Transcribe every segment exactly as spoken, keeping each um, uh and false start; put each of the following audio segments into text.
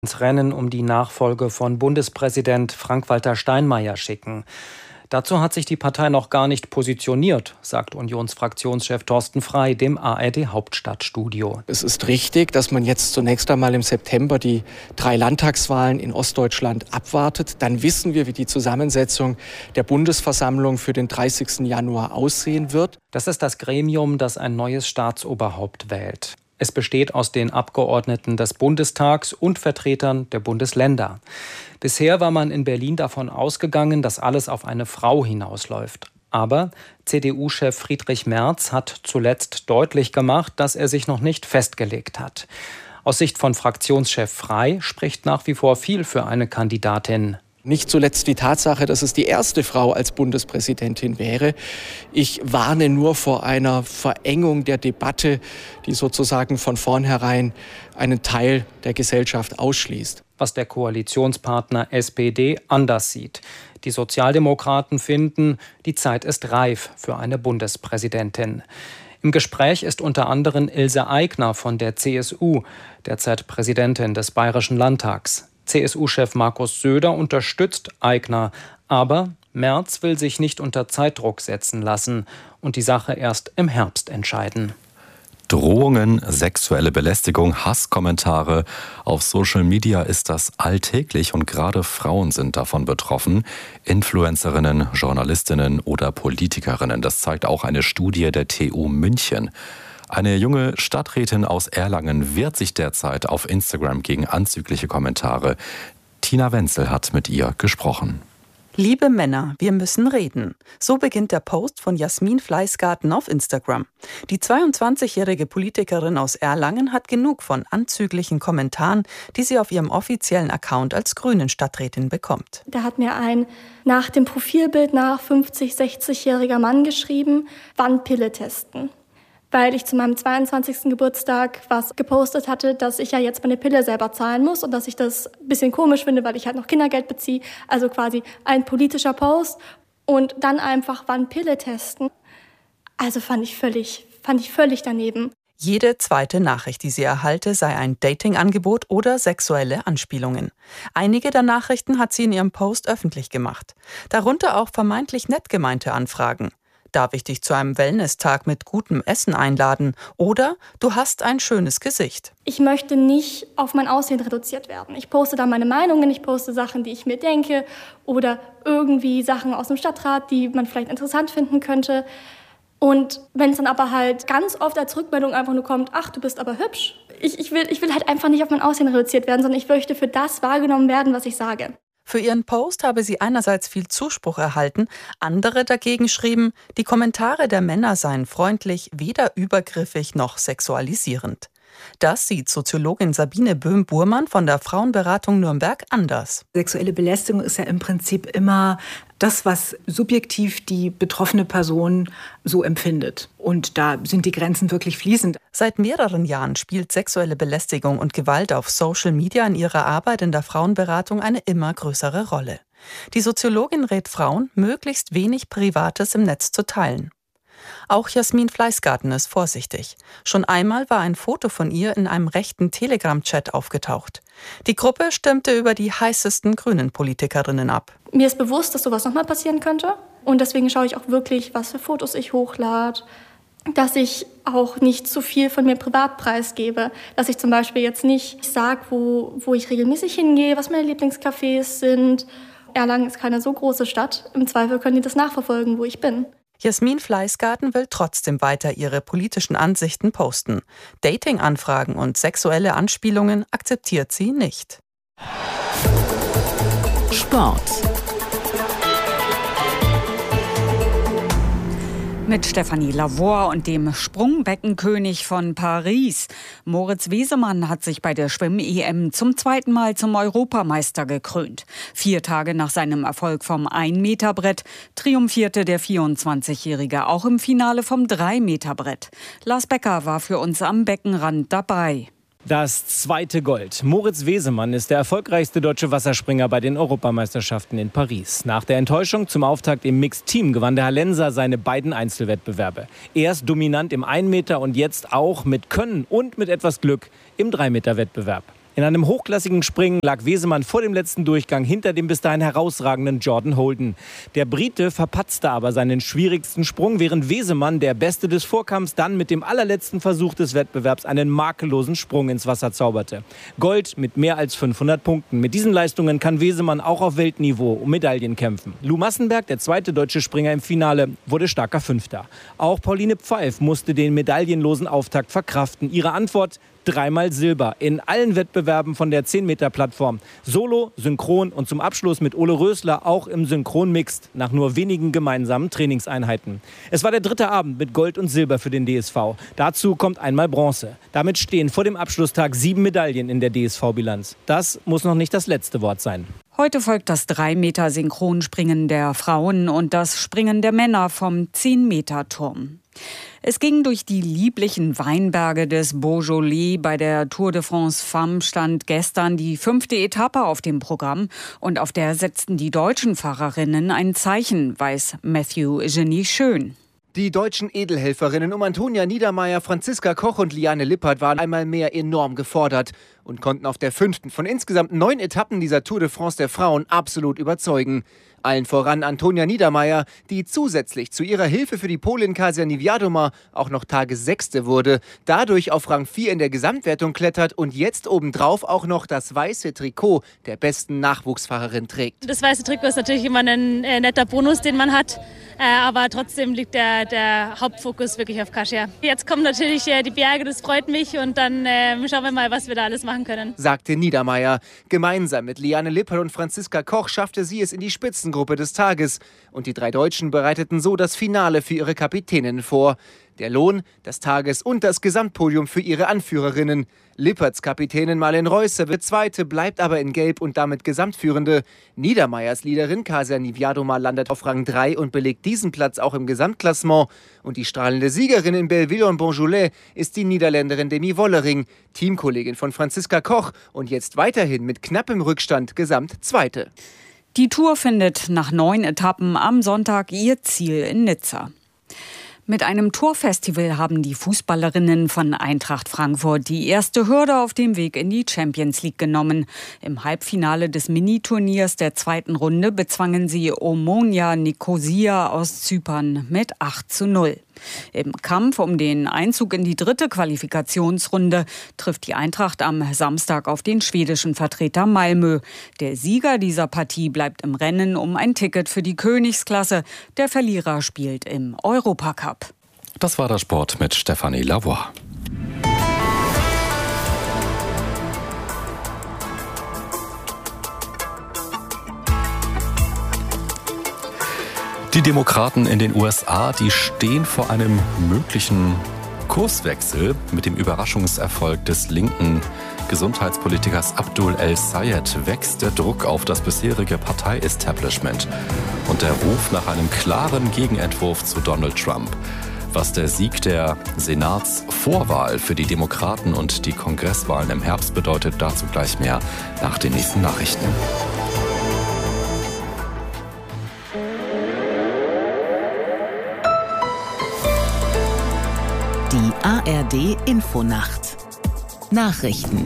ins Rennen um die Nachfolge von Bundespräsident Frank-Walter Steinmeier schicken. Dazu hat sich die Partei noch gar nicht positioniert, sagt Unionsfraktionschef Thorsten Frey dem A R D-Hauptstadtstudio. Es ist richtig, dass man jetzt zunächst einmal im September die drei Landtagswahlen in Ostdeutschland abwartet. Dann wissen wir, wie die Zusammensetzung der Bundesversammlung für den dreißigsten Januar aussehen wird. Das ist das Gremium, das ein neues Staatsoberhaupt wählt. Es besteht aus den Abgeordneten des Bundestags und Vertretern der Bundesländer. Bisher war man in Berlin davon ausgegangen, dass alles auf eine Frau hinausläuft. Aber C D U-Chef Friedrich Merz hat zuletzt deutlich gemacht, dass er sich noch nicht festgelegt hat. Aus Sicht von Fraktionschef Frey spricht nach wie vor viel für eine Kandidatin. Nicht zuletzt die Tatsache, dass es die erste Frau als Bundespräsidentin wäre. Ich warne nur vor einer Verengung der Debatte, die sozusagen von vornherein einen Teil der Gesellschaft ausschließt. Was der Koalitionspartner S P D anders sieht. Die Sozialdemokraten finden, die Zeit ist reif für eine Bundespräsidentin. Im Gespräch ist unter anderem Ilse Aigner von der C S U, derzeit Präsidentin des Bayerischen Landtags. C S U-Chef Markus Söder unterstützt Aigner, aber Merz will sich nicht unter Zeitdruck setzen lassen und die Sache erst im Herbst entscheiden. Drohungen, sexuelle Belästigung, Hasskommentare. Auf Social Media ist das alltäglich und gerade Frauen sind davon betroffen. Influencerinnen, Journalistinnen oder Politikerinnen. Das zeigt auch eine Studie der T U München. Eine junge Stadträtin aus Erlangen wehrt sich derzeit auf Instagram gegen anzügliche Kommentare. Tina Wenzel hat mit ihr gesprochen. Liebe Männer, wir müssen reden. So beginnt der Post von Jasmin Fleißgarten auf Instagram. Die zweiundzwanzigjährige Politikerin aus Erlangen hat genug von anzüglichen Kommentaren, die sie auf ihrem offiziellen Account als Grünen-Stadträtin bekommt. Da hat mir ein nach dem Profilbild nach fünfzig-, sechzigjähriger Mann geschrieben, wann Pille testen. Weil ich zu meinem zweiundzwanzigsten Geburtstag was gepostet hatte, dass ich ja jetzt meine Pille selber zahlen muss und dass ich das ein bisschen komisch finde, weil ich halt noch Kindergeld beziehe. Also quasi ein politischer Post und dann einfach wann Pille testen. Also fand ich völlig, fand ich völlig daneben. Jede zweite Nachricht, die sie erhalte, sei ein Datingangebot oder sexuelle Anspielungen. Einige der Nachrichten hat sie in ihrem Post öffentlich gemacht. Darunter auch vermeintlich nett gemeinte Anfragen. Darf ich dich zu einem Wellness-Tag mit gutem Essen einladen? Oder du hast ein schönes Gesicht. Ich möchte nicht auf mein Aussehen reduziert werden. Ich poste da meine Meinungen, ich poste Sachen, die ich mir denke oder irgendwie Sachen aus dem Stadtrat, die man vielleicht interessant finden könnte. Und wenn es dann aber halt ganz oft als Rückmeldung einfach nur kommt, ach, du bist aber hübsch. Ich, ich, will, ich will halt einfach nicht auf mein Aussehen reduziert werden, sondern ich möchte für das wahrgenommen werden, was ich sage. Für ihren Post habe sie einerseits viel Zuspruch erhalten, andere dagegen schrieben, die Kommentare der Männer seien freundlich, weder übergriffig noch sexualisierend. Das sieht Soziologin Sabine Böhm-Burmann von der Frauenberatung Nürnberg anders. Sexuelle Belästigung ist ja im Prinzip immer das, was subjektiv die betroffene Person so empfindet. Und da sind die Grenzen wirklich fließend. Seit mehreren Jahren spielt sexuelle Belästigung und Gewalt auf Social Media in ihrer Arbeit in der Frauenberatung eine immer größere Rolle. Die Soziologin rät Frauen, möglichst wenig Privates im Netz zu teilen. Auch Jasmin Fleißgarten ist vorsichtig. Schon einmal war ein Foto von ihr in einem rechten Telegram-Chat aufgetaucht. Die Gruppe stimmte über die heißesten Grünen-Politikerinnen ab. Mir ist bewusst, dass sowas nochmal passieren könnte. Und deswegen schaue ich auch wirklich, was für Fotos ich hochlade. Dass ich auch nicht zu viel von mir privat preisgebe. Dass ich zum Beispiel jetzt nicht sage, wo, wo ich regelmäßig hingehe, was meine Lieblingscafés sind. Erlangen ist keine so große Stadt. Im Zweifel können die das nachverfolgen, wo ich bin. Jasmin Fleißgarten will trotzdem weiter ihre politischen Ansichten posten. Dating-Anfragen und sexuelle Anspielungen akzeptiert sie nicht. Sport. Mit Stefanie Lavor und dem Sprungbeckenkönig von Paris. Moritz Wesemann hat sich bei der Schwimm-E M zum zweiten Mal zum Europameister gekrönt. Vier Tage nach seinem Erfolg vom ein-Meter-Brett triumphierte der vierundzwanzigjährige auch im Finale vom drei-Meter-Brett. Lars Becker war für uns am Beckenrand dabei. Das zweite Gold. Moritz Wesemann ist der erfolgreichste deutsche Wasserspringer bei den Europameisterschaften in Paris. Nach der Enttäuschung zum Auftakt im Mixed-Team gewann der Hallenser seine beiden Einzelwettbewerbe. Erst dominant im ein Meter und jetzt auch mit Können und mit etwas Glück im drei Meter Wettbewerb. In einem hochklassigen Springen lag Wesemann vor dem letzten Durchgang hinter dem bis dahin herausragenden Jordan Holden. Der Brite verpatzte aber seinen schwierigsten Sprung, während Wesemann, der Beste des Vorkampfs, dann mit dem allerletzten Versuch des Wettbewerbs einen makellosen Sprung ins Wasser zauberte. Gold mit mehr als fünfhundert Punkten. Mit diesen Leistungen kann Wesemann auch auf Weltniveau um Medaillen kämpfen. Lou Massenberg, der zweite deutsche Springer im Finale, wurde starker Fünfter. Auch Pauline Pfeif musste den medaillenlosen Auftakt verkraften. Ihre Antwort: dreimal Silber in allen Wettbewerben von der zehn Meter Plattform. Solo, Synchron und zum Abschluss mit Ole Rösler auch im Synchron Mixed nach nur wenigen gemeinsamen Trainingseinheiten. Es war der dritte Abend mit Gold und Silber für den D S V. Dazu kommt einmal Bronze. Damit stehen vor dem Abschlusstag sieben Medaillen in der D S V-Bilanz. Das muss noch nicht das letzte Wort sein. Heute folgt das drei Meter Synchronspringen der Frauen und das Springen der Männer vom zehn Meter Turm. Es ging durch die lieblichen Weinberge des Beaujolais. Bei der Tour de France Femmes stand gestern die fünfte Etappe auf dem Programm. Und auf der setzten die deutschen Fahrerinnen ein Zeichen, weiß Matthew Genie Schön. Die deutschen Edelhelferinnen um Antonia Niedermeier, Franziska Koch und Liane Lippert waren einmal mehr enorm gefordert und konnten auf der fünften von insgesamt neun Etappen dieser Tour de France der Frauen absolut überzeugen. Allen voran Antonia Niedermeier, die zusätzlich zu ihrer Hilfe für die Polin Kasia Niewiadoma auch noch Tagessechste wurde, dadurch auf Rang vier in der Gesamtwertung klettert und jetzt obendrauf auch noch das weiße Trikot der besten Nachwuchsfahrerin trägt. Das weiße Trikot ist natürlich immer ein äh, netter Bonus, den man hat, äh, aber trotzdem liegt der, der Hauptfokus wirklich auf Kasia. Jetzt kommen natürlich äh, die Berge, das freut mich und dann äh, schauen wir mal, was wir da alles machen können. Sagte Niedermeier. Gemeinsam mit Liane Lippert und Franziska Koch schaffte sie es in die Spitzen Gruppe des Tages. Und die drei Deutschen bereiteten so das Finale für ihre Kapitäninnen vor. Der Lohn, das Tages- und das Gesamtpodium für ihre Anführerinnen. Lipperts Kapitänin Marlen Reusser wird Zweite, bleibt aber in Gelb und damit Gesamtführende. Niedermeyers Leaderin Kasia Niewiadoma landet auf Rang drei und belegt diesen Platz auch im Gesamtklassement. Und die strahlende Siegerin in Belleville-en-Beaujolais ist die Niederländerin Demi Wollering, Teamkollegin von Franziska Koch und jetzt weiterhin mit knappem Rückstand Gesamtzweite. Die Tour findet nach neun Etappen am Sonntag ihr Ziel in Nizza. Mit einem Torfestival haben die Fußballerinnen von Eintracht Frankfurt die erste Hürde auf dem Weg in die Champions League genommen. Im Halbfinale des Miniturniers der zweiten Runde bezwangen sie Omonia Nicosia aus Zypern mit acht zu null. Im Kampf um den Einzug in die dritte Qualifikationsrunde trifft die Eintracht am Samstag auf den schwedischen Vertreter Malmö. Der Sieger dieser Partie bleibt im Rennen um ein Ticket für die Königsklasse. Der Verlierer spielt im Europacup. Das war der Sport mit Stefanie Lavoie. Die Demokraten in den U S A, die stehen vor einem möglichen Kurswechsel. Mit dem Überraschungserfolg des linken Gesundheitspolitikers Abdul El-Sayed wächst der Druck auf das bisherige Partei-Establishment und der Ruf nach einem klaren Gegenentwurf zu Donald Trump. Was der Sieg der Senatsvorwahl für die Demokraten und die Kongresswahlen im Herbst bedeutet, dazu gleich mehr nach den nächsten Nachrichten. Die A R D-Infonacht. Nachrichten.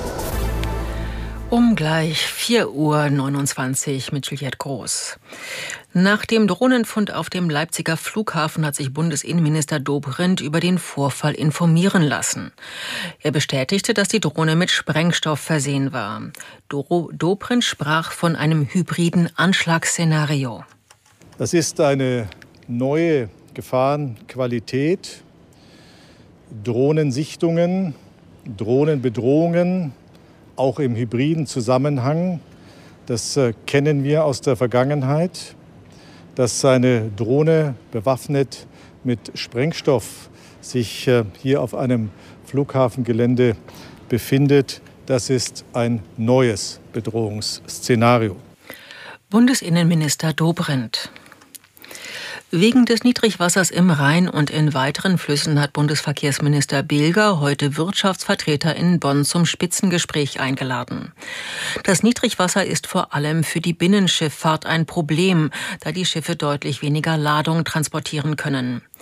Um gleich vier Uhr neunundzwanzig mit Juliette Groß. Nach dem Drohnenfund auf dem Leipziger Flughafen hat sich Bundesinnenminister Dobrindt über den Vorfall informieren lassen. Er bestätigte, dass die Drohne mit Sprengstoff versehen war. Do- Dobrindt sprach von einem hybriden Anschlagsszenario. Das ist eine neue Gefahrenqualität. Drohnensichtungen, Drohnenbedrohungen, auch im hybriden Zusammenhang. Das äh, kennen wir aus der Vergangenheit, dass eine Drohne bewaffnet mit Sprengstoff sich äh, hier auf einem Flughafengelände befindet. Das ist ein neues Bedrohungsszenario. Bundesinnenminister Dobrindt. Wegen des Niedrigwassers im Rhein und in weiteren Flüssen hat Bundesverkehrsminister Bilger heute Wirtschaftsvertreter in Bonn zum Spitzengespräch eingeladen. Das Niedrigwasser ist vor allem für die Binnenschifffahrt ein Problem, da die Schiffe deutlich weniger Ladung transportieren können.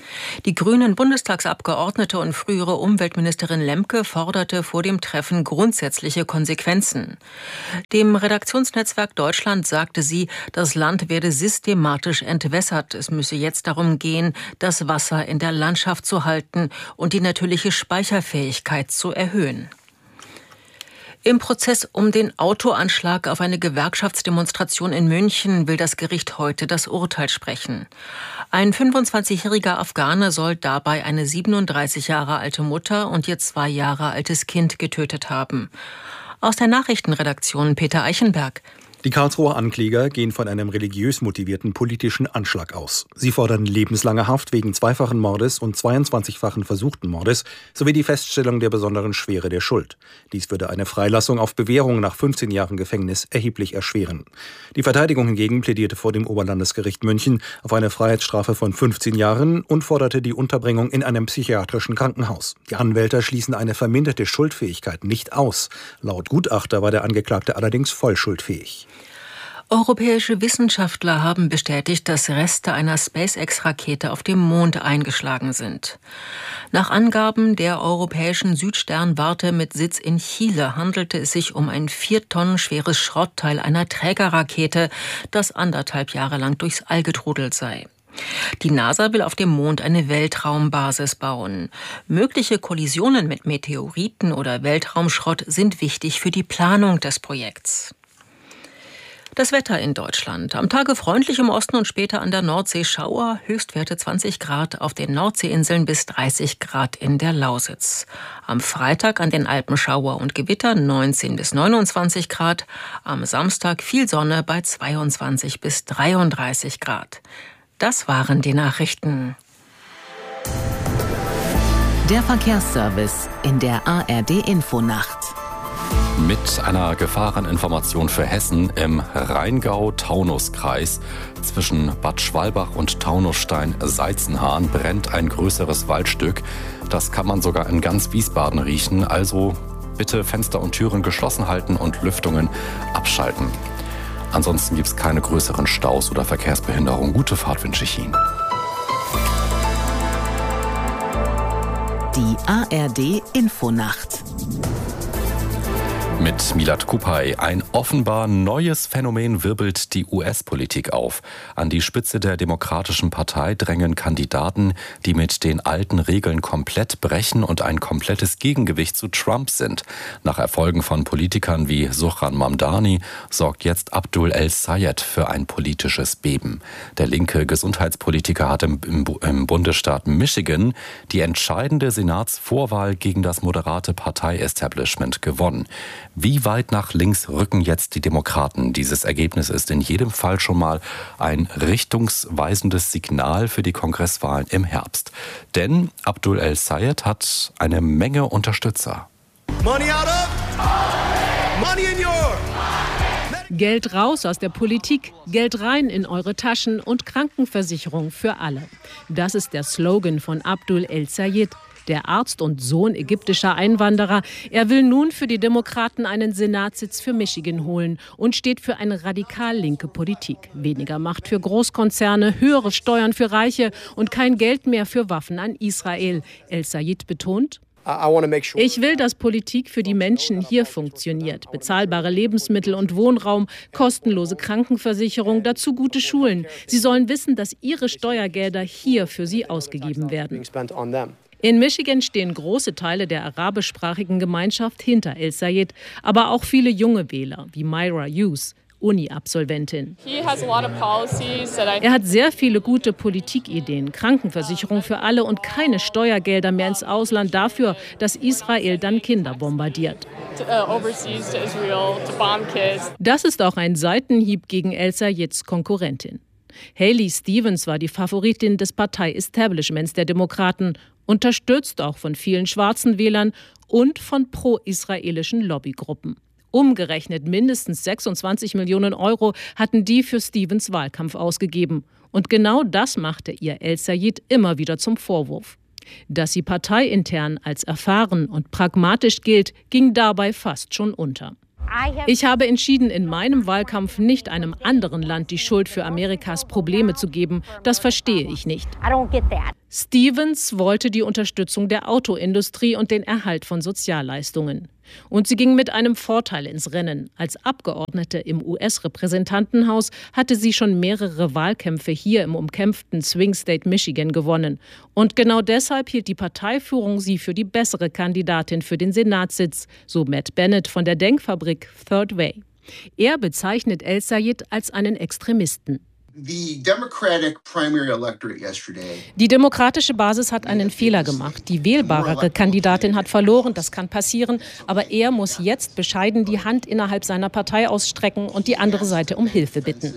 Die grünen Bundestagsabgeordnete und frühere Umweltministerin Lemke forderte vor dem Treffen grundsätzliche Konsequenzen. Dem Redaktionsnetzwerk Deutschland sagte sie, das Land werde systematisch entwässert. Es müsse jetzt darum gehen, das Wasser in der Landschaft zu halten und die natürliche Speicherfähigkeit zu erhöhen. Im Prozess um den Autoanschlag auf eine Gewerkschaftsdemonstration in München will das Gericht heute das Urteil sprechen. Ein fünfundzwanzigjähriger Afghane soll dabei eine siebenunddreißig Jahre alte Mutter und ihr zwei Jahre altes Kind getötet haben. Aus der Nachrichtenredaktion Peter Eichenberg. Die Karlsruher Ankläger gehen von einem religiös motivierten politischen Anschlag aus. Sie fordern lebenslange Haft wegen zweifachen Mordes und zweiundzwanzigfachen versuchten Mordes sowie die Feststellung der besonderen Schwere der Schuld. Dies würde eine Freilassung auf Bewährung nach fünfzehn Jahren Gefängnis erheblich erschweren. Die Verteidigung hingegen plädierte vor dem Oberlandesgericht München auf eine Freiheitsstrafe von fünfzehn Jahren und forderte die Unterbringung in einem psychiatrischen Krankenhaus. Die Anwälte schließen eine verminderte Schuldfähigkeit nicht aus. Laut Gutachter war der Angeklagte allerdings voll schuldfähig. Europäische Wissenschaftler haben bestätigt, dass Reste einer SpaceX-Rakete auf dem Mond eingeschlagen sind. Nach Angaben der europäischen Südsternwarte mit Sitz in Chile handelte es sich um ein vier Tonnen schweres Schrottteil einer Trägerrakete, das anderthalb Jahre lang durchs All getrudelt sei. Die NASA will auf dem Mond eine Weltraumbasis bauen. Mögliche Kollisionen mit Meteoriten oder Weltraumschrott sind wichtig für die Planung des Projekts. Das Wetter in Deutschland. Am Tage freundlich im Osten und später an der Nordsee Schauer. Höchstwerte zwanzig Grad auf den Nordseeinseln bis dreißig Grad in der Lausitz. Am Freitag an den Alpen Schauer und Gewitter neunzehn bis neunundzwanzig Grad. Am Samstag viel Sonne bei zweiundzwanzig bis dreiunddreißig Grad. Das waren die Nachrichten. Der Verkehrsservice in der A R D-Infonacht. Mit einer Gefahreninformation für Hessen im Rheingau-Taunus-Kreis. Zwischen Bad Schwalbach und Taunusstein-Seizenhahn brennt ein größeres Waldstück. Das kann man sogar in ganz Wiesbaden riechen. Also bitte Fenster und Türen geschlossen halten und Lüftungen abschalten. Ansonsten gibt es keine größeren Staus oder Verkehrsbehinderungen. Gute Fahrt wünsche ich Ihnen. Die A R D-Infonacht. Mit Milad Kupay. Ein offenbar neues Phänomen wirbelt die U S-Politik auf. An die Spitze der Demokratischen Partei drängen Kandidaten, die mit den alten Regeln komplett brechen und ein komplettes Gegengewicht zu Trump sind. Nach Erfolgen von Politikern wie Zohran Mamdani sorgt jetzt Abdul El-Sayed für ein politisches Beben. Der linke Gesundheitspolitiker hat im, im, im Bundesstaat Michigan die entscheidende Senatsvorwahl gegen das moderate Partei-Establishment gewonnen. Wie weit nach links rücken jetzt die Demokraten? Dieses Ergebnis ist in jedem Fall schon mal ein richtungsweisendes Signal für die Kongresswahlen im Herbst. Denn Abdul El-Sayed hat eine Menge Unterstützer. Money out of, money in your. Geld raus aus der Politik, Geld rein in eure Taschen und Krankenversicherung für alle. Das ist der Slogan von Abdul El-Sayed. Der Arzt und Sohn ägyptischer Einwanderer. Er will nun für die Demokraten einen Senatssitz für Michigan holen und steht für eine radikal linke Politik. Weniger Macht für Großkonzerne, höhere Steuern für Reiche und kein Geld mehr für Waffen an Israel. El-Sayed betont: Ich will, dass Politik für die Menschen hier funktioniert. Bezahlbare Lebensmittel und Wohnraum, kostenlose Krankenversicherung, dazu gute Schulen. Sie sollen wissen, dass ihre Steuergelder hier für sie ausgegeben werden. In Michigan stehen große Teile der arabischsprachigen Gemeinschaft hinter El-Sayed, aber auch viele junge Wähler, wie Myra Hughes, Uni-Absolventin. Er hat sehr viele gute Politikideen, Krankenversicherung für alle und keine Steuergelder mehr ins Ausland dafür, dass Israel dann Kinder bombardiert. Das ist auch ein Seitenhieb gegen El-Sayeds Konkurrentin. Haley Stevens war die Favoritin des Partei-Establishments der Demokraten, unterstützt auch von vielen schwarzen Wählern und von pro-israelischen Lobbygruppen. Umgerechnet mindestens sechsundzwanzig Millionen Euro hatten die für Stevens Wahlkampf ausgegeben. Und genau das machte ihr El-Sayed immer wieder zum Vorwurf. Dass sie parteiintern als erfahren und pragmatisch gilt, ging dabei fast schon unter. Ich habe entschieden, in meinem Wahlkampf nicht einem anderen Land die Schuld für Amerikas Probleme zu geben. Das verstehe ich nicht. Stevens wollte die Unterstützung der Autoindustrie und den Erhalt von Sozialleistungen. Und sie ging mit einem Vorteil ins Rennen. Als Abgeordnete im U S-Repräsentantenhaus hatte sie schon mehrere Wahlkämpfe hier im umkämpften Swing State Michigan gewonnen. Und genau deshalb hielt die Parteiführung sie für die bessere Kandidatin für den Senatssitz, so Matt Bennett von der Denkfabrik Third Way. Er bezeichnet El-Sayed als einen Extremisten. The Democratic primary electorate yesterday. Die demokratische Basis hat einen Fehler gemacht. Die wählbarere Kandidatin hat verloren, das kann passieren. Aber er muss jetzt bescheiden die Hand innerhalb seiner Partei ausstrecken und die andere Seite um Hilfe bitten.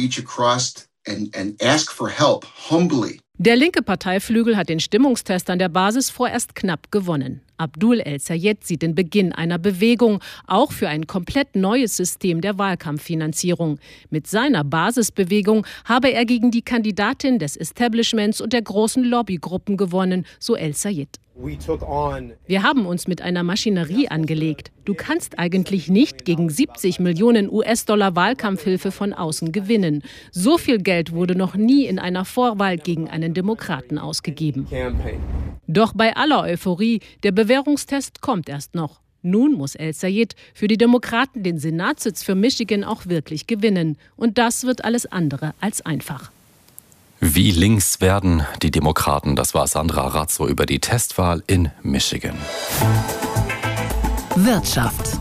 Der linke Parteiflügel hat den Stimmungstest an der Basis vorerst knapp gewonnen. Abdul El-Sayed sieht den Beginn einer Bewegung, auch für ein komplett neues System der Wahlkampffinanzierung. Mit seiner Basisbewegung habe er gegen die Kandidatin des Establishments und der großen Lobbygruppen gewonnen, so El-Sayed. Wir haben uns mit einer Maschinerie angelegt. Du kannst eigentlich nicht gegen siebzig Millionen U S-Dollar Wahlkampfhilfe von außen gewinnen. So viel Geld wurde noch nie in einer Vorwahl gegen einen Demokraten ausgegeben. Doch bei aller Euphorie, der Bewährungstest kommt erst noch. Nun muss El-Sayed für die Demokraten den Senatssitz für Michigan auch wirklich gewinnen. Und das wird alles andere als einfach. Wie links werden die Demokraten? Das war Sandra Razzo über die Testwahl in Michigan. Wirtschaft.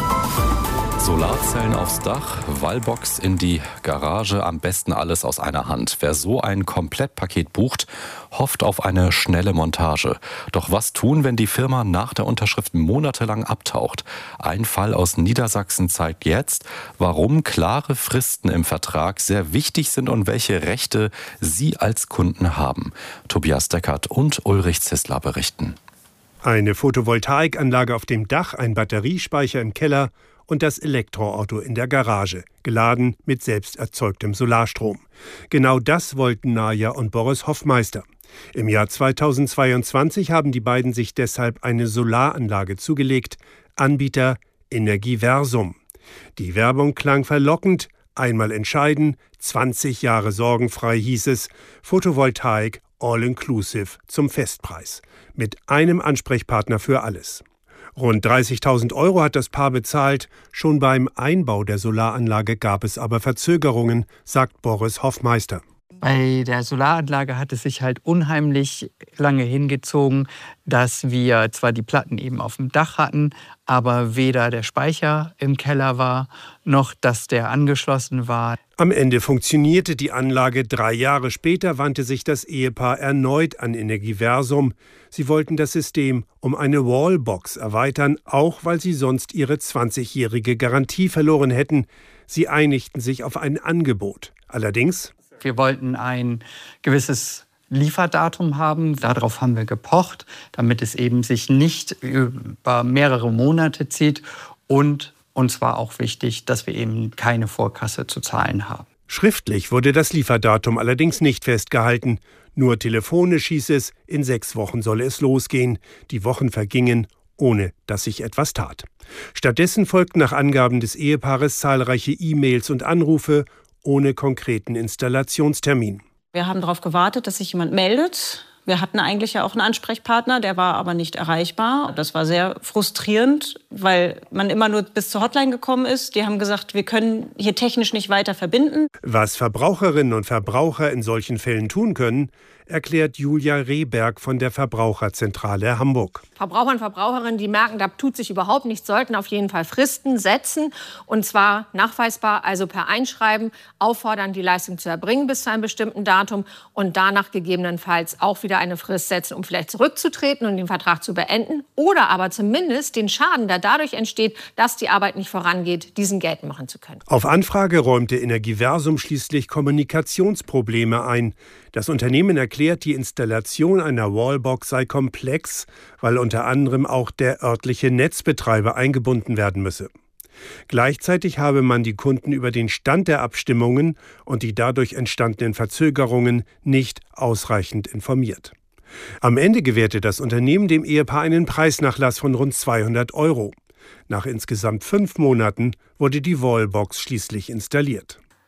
Solarzellen aufs Dach, Wallbox in die Garage, am besten alles aus einer Hand. Wer so ein Komplettpaket bucht, hofft auf eine schnelle Montage. Doch was tun, wenn die Firma nach der Unterschrift monatelang abtaucht? Ein Fall aus Niedersachsen zeigt jetzt, warum klare Fristen im Vertrag sehr wichtig sind und welche Rechte Sie als Kunden haben. Tobias Deckert und Ulrich Zissler berichten. Eine Photovoltaikanlage auf dem Dach, ein Batteriespeicher im Keller und das Elektroauto in der Garage, geladen mit selbst erzeugtem Solarstrom. Genau das wollten Naja und Boris Hoffmeister. Im Jahr zweitausendzweiundzwanzig haben die beiden sich deshalb eine Solaranlage zugelegt, Anbieter Energiversum. Die Werbung klang verlockend, einmal entscheiden, zwanzig Jahre sorgenfrei hieß es, Photovoltaik all-inclusive zum Festpreis, mit einem Ansprechpartner für alles. Rund dreißigtausend Euro hat das Paar bezahlt. Schon beim Einbau der Solaranlage gab es aber Verzögerungen, sagt Boris Hoffmeister. Bei der Solaranlage hat es sich halt unheimlich lange hingezogen, dass wir zwar die Platten eben auf dem Dach hatten, aber weder der Speicher im Keller war, noch dass der angeschlossen war. Am Ende funktionierte die Anlage. Drei Jahre später wandte sich das Ehepaar erneut an Energiversum. Sie wollten das System um eine Wallbox erweitern, auch weil sie sonst ihre zwanzigjährige Garantie verloren hätten. Sie einigten sich auf ein Angebot. Allerdings: Wir wollten ein gewisses Lieferdatum haben. Darauf haben wir gepocht, damit es eben sich nicht über mehrere Monate zieht. Und uns war auch wichtig, dass wir eben keine Vorkasse zu zahlen haben. Schriftlich wurde das Lieferdatum allerdings nicht festgehalten. Nur telefonisch hieß es, in sechs Wochen solle es losgehen. Die Wochen vergingen, ohne dass sich etwas tat. Stattdessen folgten nach Angaben des Ehepaares zahlreiche E-Mails und Anrufe ohne konkreten Installationstermin. Wir haben darauf gewartet, dass sich jemand meldet. Wir hatten eigentlich ja auch einen Ansprechpartner, der war aber nicht erreichbar. Das war sehr frustrierend, weil man immer nur bis zur Hotline gekommen ist. Die haben gesagt, wir können hier technisch nicht weiter verbinden. Was Verbraucherinnen und Verbraucher in solchen Fällen tun können, erklärt Julia Rehberg von der Verbraucherzentrale Hamburg. Verbraucher und Verbraucherinnen, die merken, da tut sich überhaupt nichts, sollten auf jeden Fall Fristen setzen. Und zwar nachweisbar, also per Einschreiben, auffordern, die Leistung zu erbringen bis zu einem bestimmten Datum und danach gegebenenfalls auch wieder eine Frist setzen, um vielleicht zurückzutreten und den Vertrag zu beenden. Oder aber zumindest den Schaden, der dadurch entsteht, dass die Arbeit nicht vorangeht, diesen geltend machen zu können. Auf Anfrage räumte Energiversum schließlich Kommunikationsprobleme ein. Das Unternehmen erklärt, die Installation einer Wallbox sei komplex, weil unter anderem auch der örtliche Netzbetreiber eingebunden werden müsse. Gleichzeitig habe man die Kunden über den Stand der Abstimmungen und die dadurch entstandenen Verzögerungen nicht ausreichend informiert. Am Ende gewährte das Unternehmen dem Ehepaar einen Preisnachlass von rund zweihundert Euro. Nach insgesamt fünf Monaten wurde die Wallbox schließlich installiert.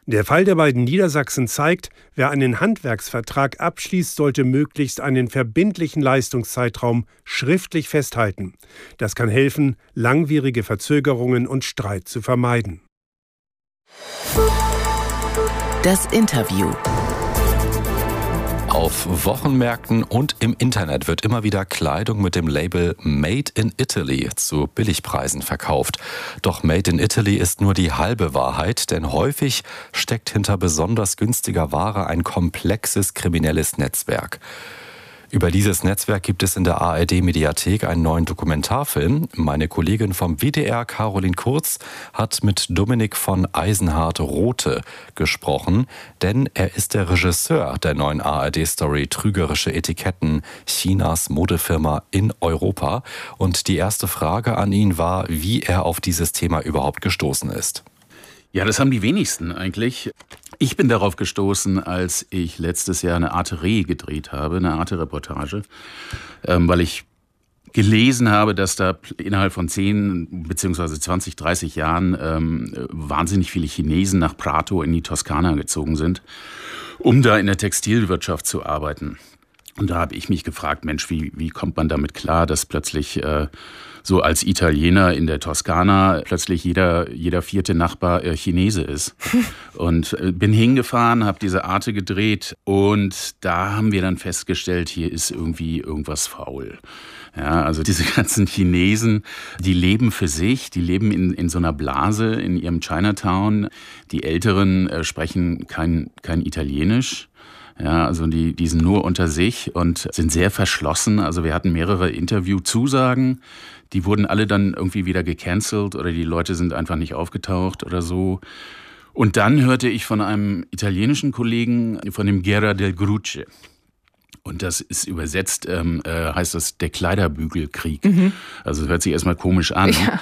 Der Fall der beiden Niedersachsen zeigt, wer einen Handwerksvertrag abschließt, sollte möglichst einen verbindlichen Leistungszeitraum schriftlich festhalten. Das kann helfen, langwierige Verzögerungen und Streit zu vermeiden. Das Interview. Auf Wochenmärkten und im Internet wird immer wieder Kleidung mit dem Label Made in Italy zu Billigpreisen verkauft. Doch Made in Italy ist nur die halbe Wahrheit, denn häufig steckt hinter besonders günstiger Ware ein komplexes kriminelles Netzwerk. Über dieses Netzwerk gibt es in der A R D-Mediathek einen neuen Dokumentarfilm. Meine Kollegin vom W D R, Caroline Kurz, hat mit Dominik von Eisenhardt-Rothe gesprochen, denn er ist der Regisseur der neuen A R D-Story Trügerische Etiketten, Chinas Modefirma in Europa. Und die erste Frage an ihn war, wie er auf dieses Thema überhaupt gestoßen ist. Ja, das haben die wenigsten eigentlich. Ich bin darauf gestoßen, als ich letztes Jahr eine Arte-Re gedreht habe, eine Arte-Reportage, ähm, weil ich gelesen habe, dass da innerhalb von zehn beziehungsweise zwanzig, dreißig Jahren ähm, wahnsinnig viele Chinesen nach Prato in die Toskana gezogen sind, um da in der Textilwirtschaft zu arbeiten. Und da habe ich mich gefragt, Mensch, wie, wie kommt man damit klar, dass plötzlich äh, so als Italiener in der Toskana plötzlich jeder, jeder vierte Nachbar äh, Chinese ist. Und äh, bin hingefahren, habe diese Arte gedreht und da haben wir dann festgestellt, hier ist irgendwie irgendwas faul. Ja, also diese ganzen Chinesen, die leben für sich, die leben in, in so einer Blase in ihrem Chinatown. Die Älteren äh, sprechen kein, kein Italienisch. Ja, also die, die sind nur unter sich und sind sehr verschlossen. Also wir hatten mehrere Interviewzusagen. Die wurden alle dann irgendwie wieder gecancelt oder die Leute sind einfach nicht aufgetaucht oder so. Und dann hörte ich von einem italienischen Kollegen, von dem Guerra del Grucce. Und das ist übersetzt, ähm, äh, heißt das der Kleiderbügelkrieg. Mhm. Also hört sich erstmal komisch an. Ja.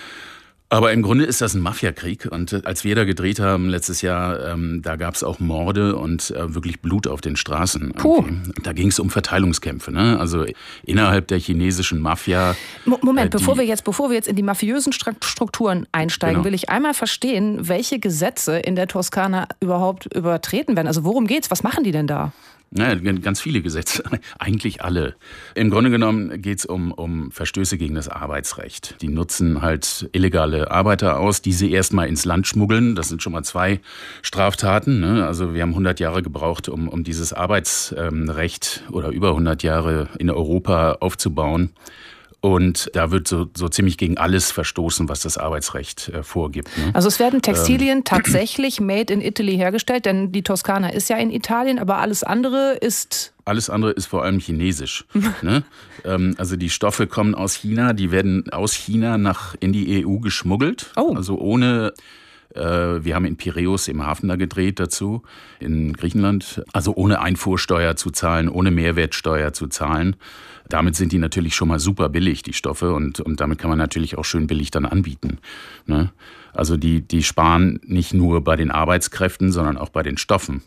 Aber im Grunde ist das ein Mafiakrieg. Und als wir da gedreht haben letztes Jahr, ähm, da gab es auch Morde und äh, wirklich Blut auf den Straßen. Puh. Da ging es um Verteilungskämpfe, ne? Also innerhalb der chinesischen Mafia. Moment, äh, bevor wir jetzt, bevor wir jetzt in die mafiösen Strukturen einsteigen, genau. will ich einmal verstehen, welche Gesetze in der Toskana überhaupt übertreten werden. Also worum geht's? Was machen die denn da? Naja, ganz viele Gesetze, eigentlich alle. Im Grunde genommen geht es um, um Verstöße gegen das Arbeitsrecht. Die nutzen halt illegale Arbeiter aus, die sie erstmal ins Land schmuggeln. Das sind schon mal zwei Straftaten, ne? Also wir haben hundert Jahre gebraucht, um, um dieses Arbeitsrecht oder über hundert Jahre in Europa aufzubauen. Und da wird so, so ziemlich gegen alles verstoßen, was das Arbeitsrecht äh, vorgibt. Ne? Also es werden Textilien ähm. tatsächlich made in Italy hergestellt, denn die Toskana ist ja in Italien, aber alles andere ist... Alles andere ist vor allem chinesisch. ne? ähm, also die Stoffe kommen aus China, die werden aus China nach in die E U geschmuggelt. Oh. Also ohne... Wir haben in Piräus im Hafen da gedreht dazu, in Griechenland. Also ohne Einfuhrsteuer zu zahlen, ohne Mehrwertsteuer zu zahlen. Damit sind die natürlich schon mal super billig, die Stoffe. Und, und damit kann man natürlich auch schön billig dann anbieten. Ne? Also die, die sparen nicht nur bei den Arbeitskräften, sondern auch bei den Stoffen.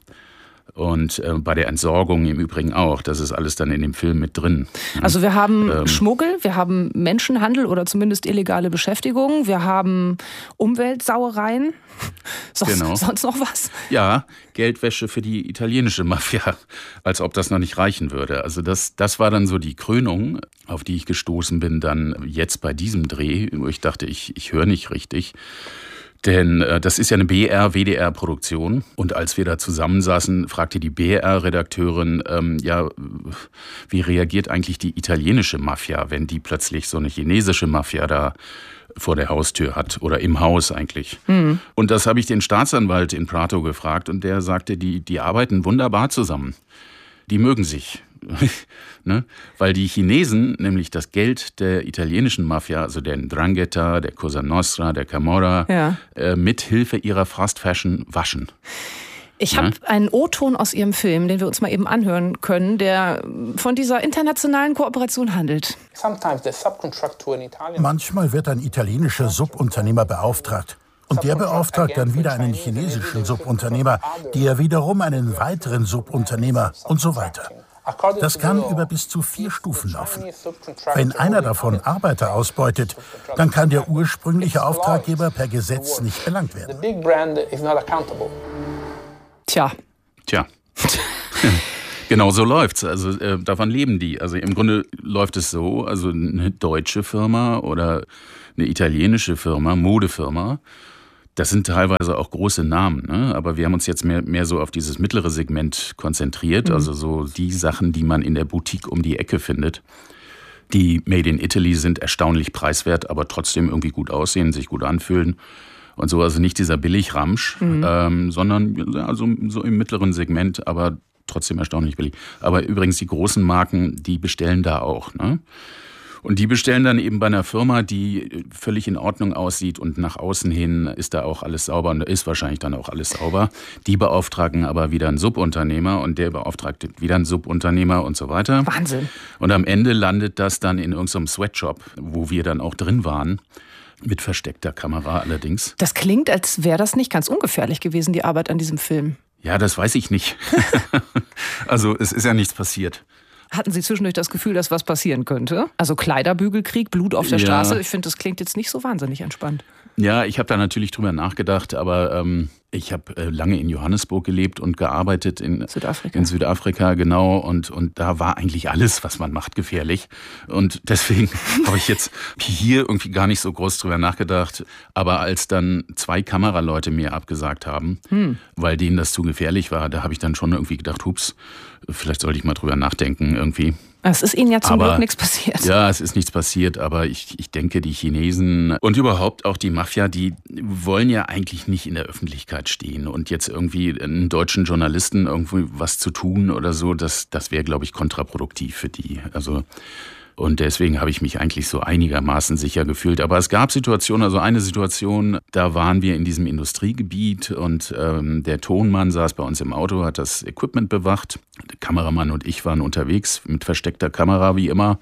Und äh, bei der Entsorgung im Übrigen auch. Das ist alles dann in dem Film mit drin. Also wir haben ähm, Schmuggel, wir haben Menschenhandel oder zumindest illegale Beschäftigung, wir haben Umweltsauereien. Sonst, genau. sonst noch was? Ja, Geldwäsche für die italienische Mafia. Als ob das noch nicht reichen würde. Also das, das war dann so die Krönung, auf die ich gestoßen bin dann jetzt bei diesem Dreh, wo ich dachte, ich, ich höre nicht richtig. Denn äh, das ist ja eine B R-W D R-Produktion. Und als wir da zusammensaßen, fragte die B R-Redakteurin, ähm, ja, wie reagiert eigentlich die italienische Mafia, wenn die plötzlich so eine chinesische Mafia da vor der Haustür hat oder im Haus eigentlich. Mhm. Und das habe ich den Staatsanwalt in Prato gefragt und der sagte, die, die arbeiten wunderbar zusammen. Die mögen sich. ne? Weil die Chinesen nämlich das Geld der italienischen Mafia, also der 'Ndrangheta, der Cosa Nostra, der Camorra, ja. äh, mit Hilfe ihrer Fast Fashion waschen. Ich habe ja. einen O-Ton aus Ihrem Film, den wir uns mal eben anhören können, der von dieser internationalen Kooperation handelt. Manchmal wird ein italienischer Subunternehmer beauftragt. Und der beauftragt dann wieder einen chinesischen Subunternehmer, der wiederum einen weiteren Subunternehmer und so weiter. Das kann über bis zu vier Stufen laufen. Wenn einer davon Arbeiter ausbeutet, dann kann der ursprüngliche Auftraggeber per Gesetz nicht belangt werden. Tja. Tja. Genau so läuft's. Also äh, davon leben die. Also im Grunde läuft es so, also eine deutsche Firma oder eine italienische Firma, Modefirma, das sind teilweise auch große Namen, ne? Aber wir haben uns jetzt mehr, mehr so auf dieses mittlere Segment konzentriert, mhm. also so die Sachen, die man in der Boutique um die Ecke findet. Die Made in Italy sind erstaunlich preiswert, aber trotzdem irgendwie gut aussehen, sich gut anfühlen. Und so, also nicht dieser Billigramsch, mhm. ähm, sondern also so im mittleren Segment, aber trotzdem erstaunlich billig. Aber übrigens die großen Marken, die bestellen da auch, ne? Und die bestellen dann eben bei einer Firma, die völlig in Ordnung aussieht und nach außen hin ist da auch alles sauber und ist wahrscheinlich dann auch alles sauber. Die beauftragen aber wieder einen Subunternehmer und der beauftragt wieder einen Subunternehmer und so weiter. Wahnsinn. Und am Ende landet das dann in irgendeinem Sweatshop, wo wir dann auch drin waren. Mit versteckter Kamera allerdings. Das klingt, als wäre das nicht ganz ungefährlich gewesen, die Arbeit an diesem Film. Ja, das weiß ich nicht. Also es ist ja nichts passiert. Hatten Sie zwischendurch das Gefühl, dass was passieren könnte? Also Kleiderbügelkrieg, Blut auf der ja. Straße. Ich finde, das klingt jetzt nicht so wahnsinnig entspannt. Ja, ich habe da natürlich drüber nachgedacht, aber ähm, ich habe äh, lange in Johannesburg gelebt und gearbeitet in Südafrika. In Südafrika, genau. Und, und da war eigentlich alles, was man macht, gefährlich. Und deswegen habe ich jetzt hier irgendwie gar nicht so groß drüber nachgedacht. Aber als dann zwei Kameraleute mir abgesagt haben, hm. weil denen das zu gefährlich war, da habe ich dann schon irgendwie gedacht, hups, vielleicht sollte ich mal drüber nachdenken irgendwie. Es ist Ihnen ja zum aber, Glück nichts passiert. Ja, es ist nichts passiert, aber ich, ich denke, die Chinesen und überhaupt auch die Mafia, die wollen ja eigentlich nicht in der Öffentlichkeit stehen. Und jetzt irgendwie einen deutschen Journalisten irgendwie was zu tun oder so, das, das wäre, glaube ich, kontraproduktiv für die. Also und deswegen habe ich mich eigentlich so einigermaßen sicher gefühlt. Aber es gab Situationen, also eine Situation, da waren wir in diesem Industriegebiet und ähm, der Tonmann saß bei uns im Auto, hat das Equipment bewacht. Der Kameramann und ich waren unterwegs mit versteckter Kamera wie immer.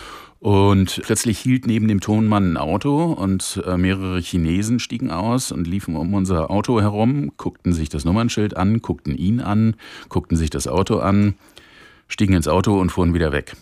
Und plötzlich hielt neben dem Tonmann ein Auto und äh, mehrere Chinesen stiegen aus und liefen um unser Auto herum, guckten sich das Nummernschild an, guckten ihn an, guckten sich das Auto an, stiegen ins Auto und fuhren wieder weg.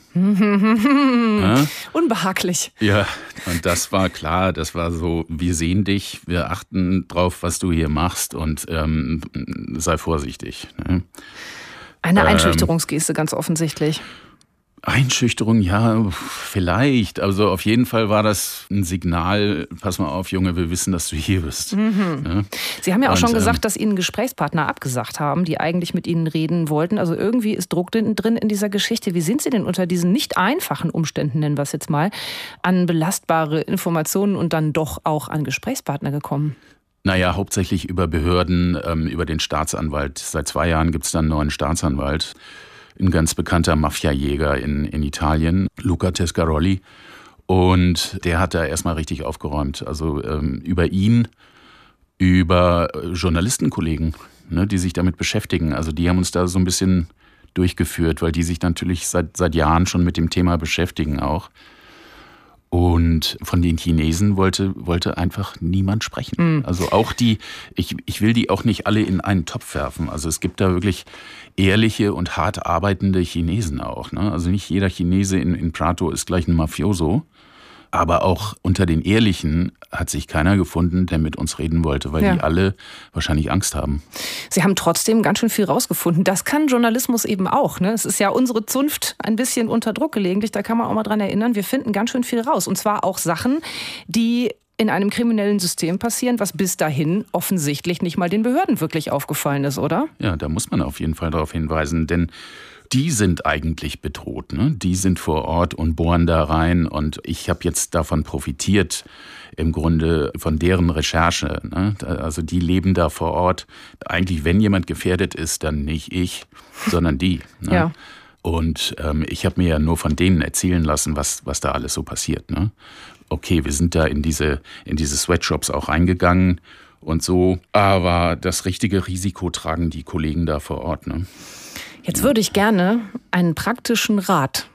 Ja? Unbehaglich. Ja, und das war klar, das war so, wir sehen dich, wir achten drauf, was du hier machst und ähm, sei vorsichtig. Ne? Eine Einschüchterungsgeste, ähm, ganz offensichtlich. Einschüchterung, ja, vielleicht. Also auf jeden Fall war das ein Signal, pass mal auf, Junge, wir wissen, dass du hier bist. Mhm. Ja? Sie haben ja auch Und, schon gesagt, ähm, dass Ihnen Gesprächspartner abgesagt haben, die eigentlich mit Ihnen reden wollten. Also irgendwie ist Druck drin in dieser Geschichte. Wie sind Sie denn unter diesen nicht einfachen Umständen, nennen wir es jetzt mal, an belastbare Informationen und dann doch auch an Gesprächspartner gekommen? Naja, hauptsächlich über Behörden, ähm, über den Staatsanwalt. Seit zwei Jahren gibt es dann einen neuen Staatsanwalt. Ein ganz bekannter Mafiajäger in, in Italien, Luca Tescaroli. Und der hat da erstmal richtig aufgeräumt. Also ähm, über ihn, über Journalistenkollegen, ne, die sich damit beschäftigen. Also die haben uns da so ein bisschen durchgeführt, weil die sich natürlich seit, seit Jahren schon mit dem Thema beschäftigen auch. Und von den Chinesen wollte, wollte einfach niemand sprechen. Mhm. Also auch die, ich, ich will die auch nicht alle in einen Topf werfen. Also es gibt da wirklich ehrliche und hart arbeitende Chinesen auch. Ne? Also nicht jeder Chinese in, in Prato ist gleich ein Mafioso. Aber auch unter den Ehrlichen hat sich keiner gefunden, der mit uns reden wollte, weil ja. die alle wahrscheinlich Angst haben. Sie haben trotzdem ganz schön viel rausgefunden. Das kann Journalismus eben auch. Ne? Es ist ja unsere Zunft ein bisschen unter Druck gelegentlich. Da kann man auch mal dran erinnern, wir finden ganz schön viel raus. Und zwar auch Sachen, die in einem kriminellen System passieren, was bis dahin offensichtlich nicht mal den Behörden wirklich aufgefallen ist, oder? Ja, da muss man auf jeden Fall darauf hinweisen, denn die sind eigentlich bedroht, ne? Die sind vor Ort und bohren da rein. Und ich habe jetzt davon profitiert, im Grunde von deren Recherche. Ne? Also die leben da vor Ort. Eigentlich, wenn jemand gefährdet ist, dann nicht ich, sondern die. Ne? Ja. Und ähm, ich habe mir ja nur von denen erzählen lassen, was, was da alles so passiert. Ne? Okay, wir sind da in diese, in diese Sweatshops auch reingegangen und so. Aber das richtige Risiko tragen die Kollegen da vor Ort. Ne? Jetzt würde ich gerne einen praktischen Rat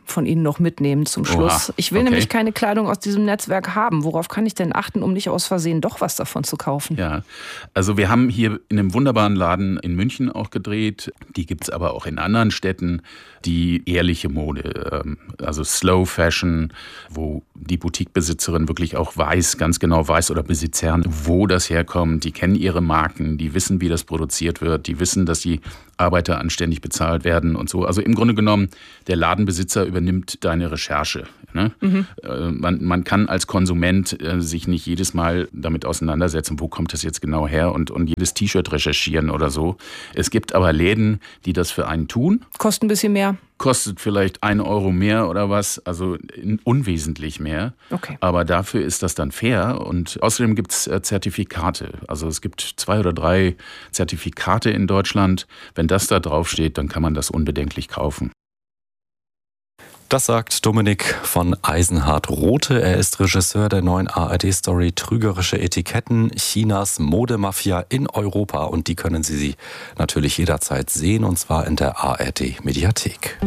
von Ihnen noch mitnehmen zum Schluss. Oha, ich will okay. nämlich keine Kleidung aus diesem Netzwerk haben. Worauf kann ich denn achten, um nicht aus Versehen doch was davon zu kaufen? Ja, also wir haben hier in einem wunderbaren Laden in München auch gedreht. Die gibt's aber auch in anderen Städten. Die ehrliche Mode, also Slow Fashion, wo die Boutiquebesitzerin wirklich auch weiß, ganz genau weiß oder Besitzerin, wo das herkommt. Die kennen ihre Marken, die wissen, wie das produziert wird, die wissen, dass die Arbeiter anständig bezahlt werden und so. Also im Grunde genommen, der Ladenbesitzer übernimmt deine Recherche. Ne? Mhm. Man, man kann als Konsument sich nicht jedes Mal damit auseinandersetzen, wo kommt das jetzt genau her und, und jedes T-Shirt recherchieren oder so. Es gibt aber Läden, die das für einen tun. Kostet ein bisschen mehr. Kostet vielleicht ein Euro mehr oder was, also unwesentlich mehr. Okay. Aber dafür ist das dann fair. Und außerdem gibt es Zertifikate. Also es gibt zwei oder drei Zertifikate in Deutschland. Wenn das da draufsteht, dann kann man das unbedenklich kaufen. Das sagt Dominik von Eisenhardt-Rothe. Er ist Regisseur der neuen A R D-Story Trügerische Etiketten, Chinas Modemafia in Europa. Und die können Sie natürlich jederzeit sehen, und zwar in der A R D-Mediathek.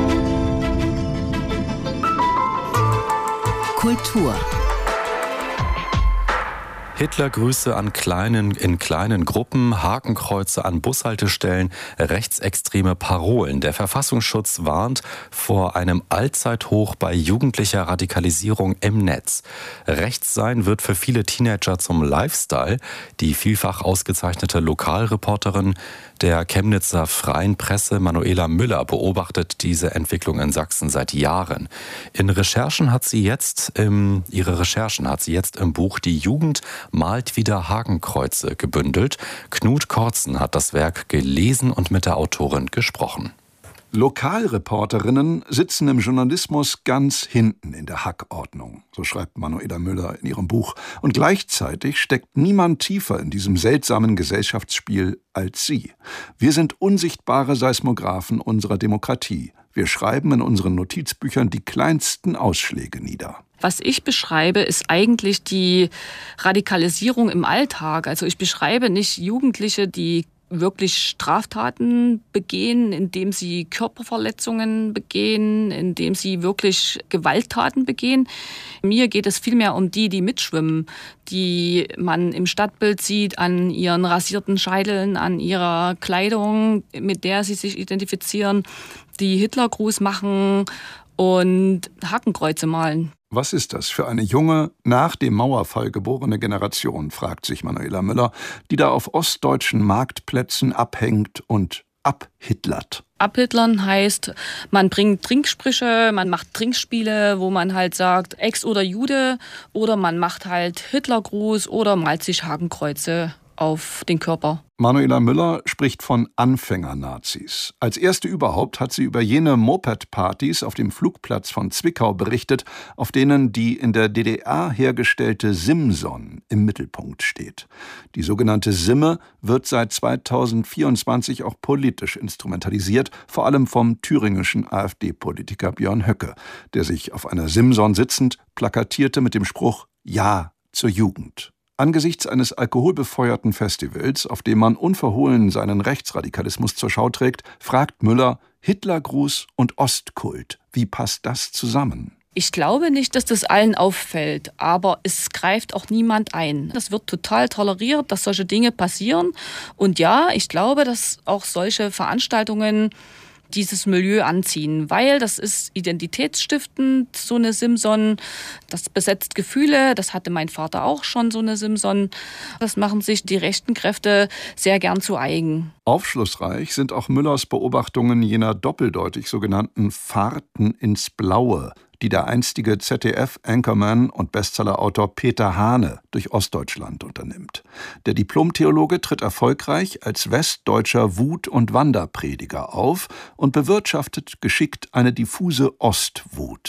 Kultur. Hitlergrüße an kleinen, in kleinen Gruppen, Hakenkreuze an Bushaltestellen, rechtsextreme Parolen. Der Verfassungsschutz warnt vor einem Allzeithoch bei jugendlicher Radikalisierung im Netz. Rechts sein wird für viele Teenager zum Lifestyle. Die vielfach ausgezeichnete Lokalreporterin der Chemnitzer Freien Presse, Manuela Müller, beobachtet diese Entwicklung in Sachsen seit Jahren. In Recherchen hat sie jetzt, ähm, ihre Recherchen hat sie jetzt im Buch Die Jugend malt wieder Hakenkreuze gebündelt. Knut Kortzen hat das Werk gelesen und mit der Autorin gesprochen. Lokalreporterinnen sitzen im Journalismus ganz hinten in der Hackordnung, so schreibt Manuela Müller in ihrem Buch. Und gleichzeitig steckt niemand tiefer in diesem seltsamen Gesellschaftsspiel als sie. Wir sind unsichtbare Seismographen unserer Demokratie. Wir schreiben in unseren Notizbüchern die kleinsten Ausschläge nieder. Was ich beschreibe, ist eigentlich die Radikalisierung im Alltag. Also ich beschreibe nicht Jugendliche, die wirklich Straftaten begehen, indem sie Körperverletzungen begehen, indem sie wirklich Gewalttaten begehen. Mir geht es vielmehr um die, die mitschwimmen, die man im Stadtbild sieht, an ihren rasierten Scheiteln, an ihrer Kleidung, mit der sie sich identifizieren, die Hitlergruß machen und Hakenkreuze malen. Was ist das für eine junge, nach dem Mauerfall geborene Generation, fragt sich Manuela Müller, die da auf ostdeutschen Marktplätzen abhängt und abhitlert. Abhitlern heißt, man bringt Trinksprüche, man macht Trinkspiele, wo man halt sagt, Ex oder Jude, oder man macht halt Hitlergruß oder malt sich Hakenkreuze auf den Körper. Manuela Müller spricht von Anfänger-Nazis. Als erste überhaupt hat sie über jene Moped-Partys auf dem Flugplatz von Zwickau berichtet, auf denen die in der D D R hergestellte Simson im Mittelpunkt steht. Die sogenannte Simme wird seit zweitausendvierundzwanzig auch politisch instrumentalisiert, vor allem vom thüringischen AfD-Politiker Björn Höcke, der sich auf einer Simson sitzend plakatierte mit dem Spruch »Ja zur Jugend«. Angesichts eines alkoholbefeuerten Festivals, auf dem man unverhohlen seinen Rechtsradikalismus zur Schau trägt, fragt Müller, Hitlergruß und Ostkult, wie passt das zusammen? Ich glaube nicht, dass das allen auffällt, aber es greift auch niemand ein. Das wird total toleriert, dass solche Dinge passieren. Und ja, ich glaube, dass auch solche Veranstaltungen dieses Milieu anziehen, weil das ist identitätsstiftend, so eine Simson, das besetzt Gefühle, das hatte mein Vater auch schon, so eine Simson. Das machen sich die rechten Kräfte sehr gern zu eigen. Aufschlussreich sind auch Müllers Beobachtungen jener doppeldeutig sogenannten Fahrten ins Blaue, die der einstige Z D F-Anchorman und Bestsellerautor Peter Hane durch Ostdeutschland unternimmt. Der Diplomtheologe tritt erfolgreich als westdeutscher Wut- und Wanderprediger auf und bewirtschaftet geschickt eine diffuse Ostwut.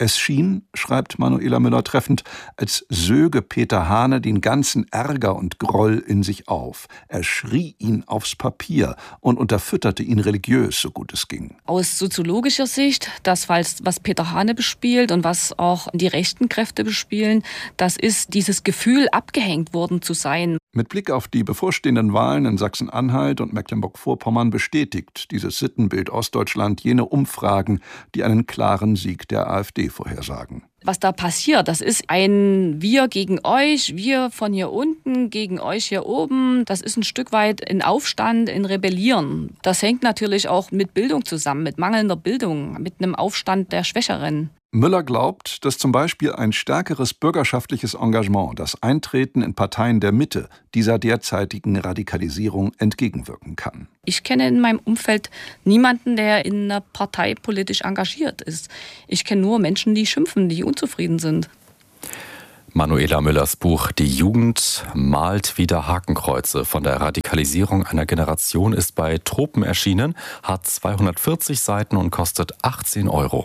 Es schien, schreibt Manuela Müller treffend, als söge Peter Hane den ganzen Ärger und Groll in sich auf. Er schrie ihn aufs Papier und unterfütterte ihn religiös, so gut es ging. Aus soziologischer Sicht, das, was Peter Hane bespielt und was auch die rechten Kräfte bespielen, das ist dieses Gefühl, abgehängt worden zu sein. Mit Blick auf die bevorstehenden Wahlen in Sachsen-Anhalt und Mecklenburg-Vorpommern bestätigt dieses Sittenbild Ostdeutschland jene Umfragen, die einen klaren Sieg der AfD vorhersagen. Was da passiert, das ist ein Wir gegen euch, wir von hier unten gegen euch hier oben. Das ist ein Stück weit in Aufstand, in Rebellieren. Das hängt natürlich auch mit Bildung zusammen, mit mangelnder Bildung, mit einem Aufstand der Schwächeren. Müller glaubt, dass zum Beispiel ein stärkeres bürgerschaftliches Engagement das Eintreten in Parteien der Mitte dieser derzeitigen Radikalisierung entgegenwirken kann. Ich kenne in meinem Umfeld niemanden, der in einer Partei politisch engagiert ist. Ich kenne nur Menschen, die schimpfen, die unzufrieden sind. Manuela Müllers Buch »Die Jugend malt wieder Hakenkreuze« von der Radikalisierung einer Generation ist bei Tropen erschienen, hat zweihundertvierzig Seiten und kostet achtzehn Euro.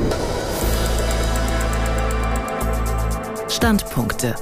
Standpunkte.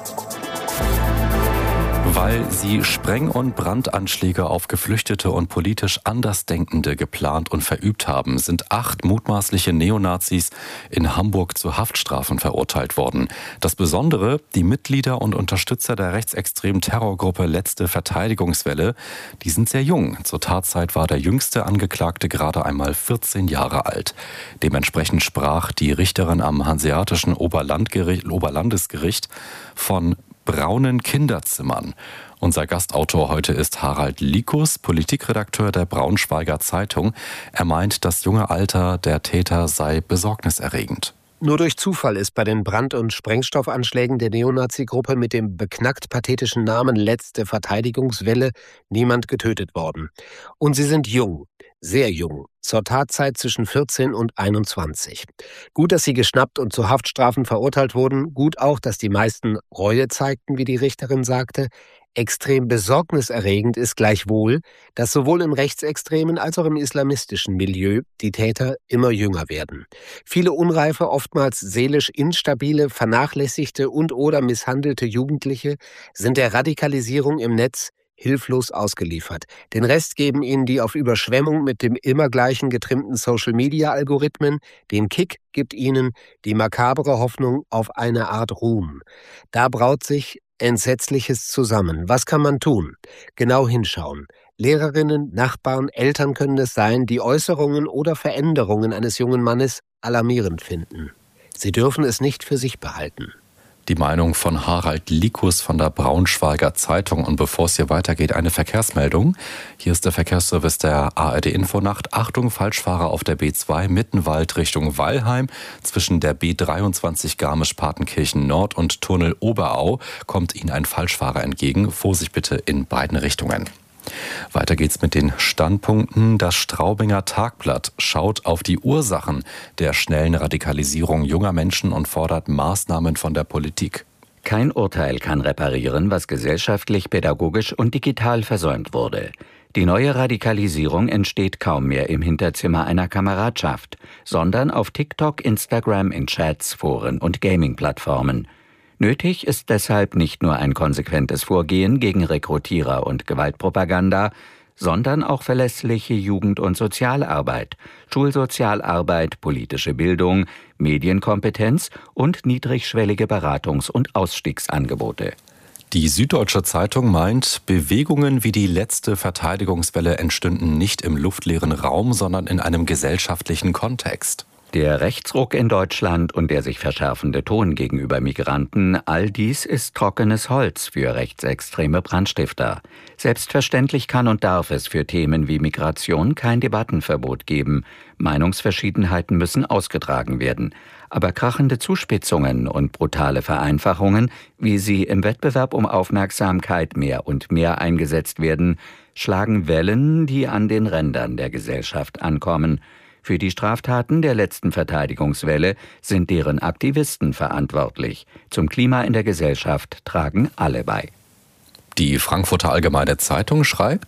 Weil sie Spreng- und Brandanschläge auf Geflüchtete und politisch Andersdenkende geplant und verübt haben, sind acht mutmaßliche Neonazis in Hamburg zu Haftstrafen verurteilt worden. Das Besondere, die Mitglieder und Unterstützer der rechtsextremen Terrorgruppe Letzte Verteidigungswelle, die sind sehr jung. Zur Tatzeit war der jüngste Angeklagte gerade einmal vierzehn Jahre alt. Dementsprechend sprach die Richterin am Hanseatischen Oberlandgericht, Oberlandesgericht von braunen Kinderzimmern. Unser Gastautor heute ist Harald Likus, Politikredakteur der Braunschweiger Zeitung. Er meint, das junge Alter der Täter sei besorgniserregend. Nur durch Zufall ist bei den Brand- und Sprengstoffanschlägen der Neonazi-Gruppe mit dem beknackt pathetischen Namen Letzte Verteidigungswelle niemand getötet worden. Und sie sind jung, sehr jung, zur Tatzeit zwischen vierzehn und einundzwanzig. Gut, dass sie geschnappt und zu Haftstrafen verurteilt wurden. Gut auch, dass die meisten Reue zeigten, wie die Richterin sagte. Extrem besorgniserregend ist gleichwohl, dass sowohl im rechtsextremen als auch im islamistischen Milieu die Täter immer jünger werden. Viele unreife, oftmals seelisch instabile, vernachlässigte und oder misshandelte Jugendliche sind der Radikalisierung im Netz hilflos ausgeliefert. Den Rest geben ihnen die auf Überschwemmung mit dem immer gleichen getrimmten Social-Media-Algorithmen. Den Kick gibt ihnen die makabere Hoffnung auf eine Art Ruhm. Da braut sich Entsetzliches zusammen. Was kann man tun? Genau hinschauen. Lehrerinnen, Nachbarn, Eltern können es sein, die Äußerungen oder Veränderungen eines jungen Mannes alarmierend finden. Sie dürfen es nicht für sich behalten. Die Meinung von Harald Likus von der Braunschweiger Zeitung. Und bevor es hier weitergeht, eine Verkehrsmeldung. Hier ist der Verkehrsservice der A R D Infonacht. Achtung, Falschfahrer auf der B zwei Mittenwald Richtung Weilheim. Zwischen der B dreiundzwanzig Garmisch-Partenkirchen Nord und Tunnel Oberau kommt Ihnen ein Falschfahrer entgegen. Vorsicht bitte in beiden Richtungen. Weiter geht's mit den Standpunkten. Das Straubinger Tagblatt schaut auf die Ursachen der schnellen Radikalisierung junger Menschen und fordert Maßnahmen von der Politik. Kein Urteil kann reparieren, was gesellschaftlich, pädagogisch und digital versäumt wurde. Die neue Radikalisierung entsteht kaum mehr im Hinterzimmer einer Kameradschaft, sondern auf TikTok, Instagram, in Chats, Foren und Gaming-Plattformen. Nötig ist deshalb nicht nur ein konsequentes Vorgehen gegen Rekrutierer und Gewaltpropaganda, sondern auch verlässliche Jugend- und Sozialarbeit, Schulsozialarbeit, politische Bildung, Medienkompetenz und niedrigschwellige Beratungs- und Ausstiegsangebote. Die Süddeutsche Zeitung meint, Bewegungen wie die Letzte Verteidigungswelle entstünden nicht im luftleeren Raum, sondern in einem gesellschaftlichen Kontext. Der Rechtsruck in Deutschland und der sich verschärfende Ton gegenüber Migranten, all dies ist trockenes Holz für rechtsextreme Brandstifter. Selbstverständlich kann und darf es für Themen wie Migration kein Debattenverbot geben. Meinungsverschiedenheiten müssen ausgetragen werden. Aber krachende Zuspitzungen und brutale Vereinfachungen, wie sie im Wettbewerb um Aufmerksamkeit mehr und mehr eingesetzt werden, schlagen Wellen, die an den Rändern der Gesellschaft ankommen. Für die Straftaten der letzten Verteidigungswelle sind deren Aktivisten verantwortlich. Zum Klima in der Gesellschaft tragen alle bei. Die Frankfurter Allgemeine Zeitung schreibt: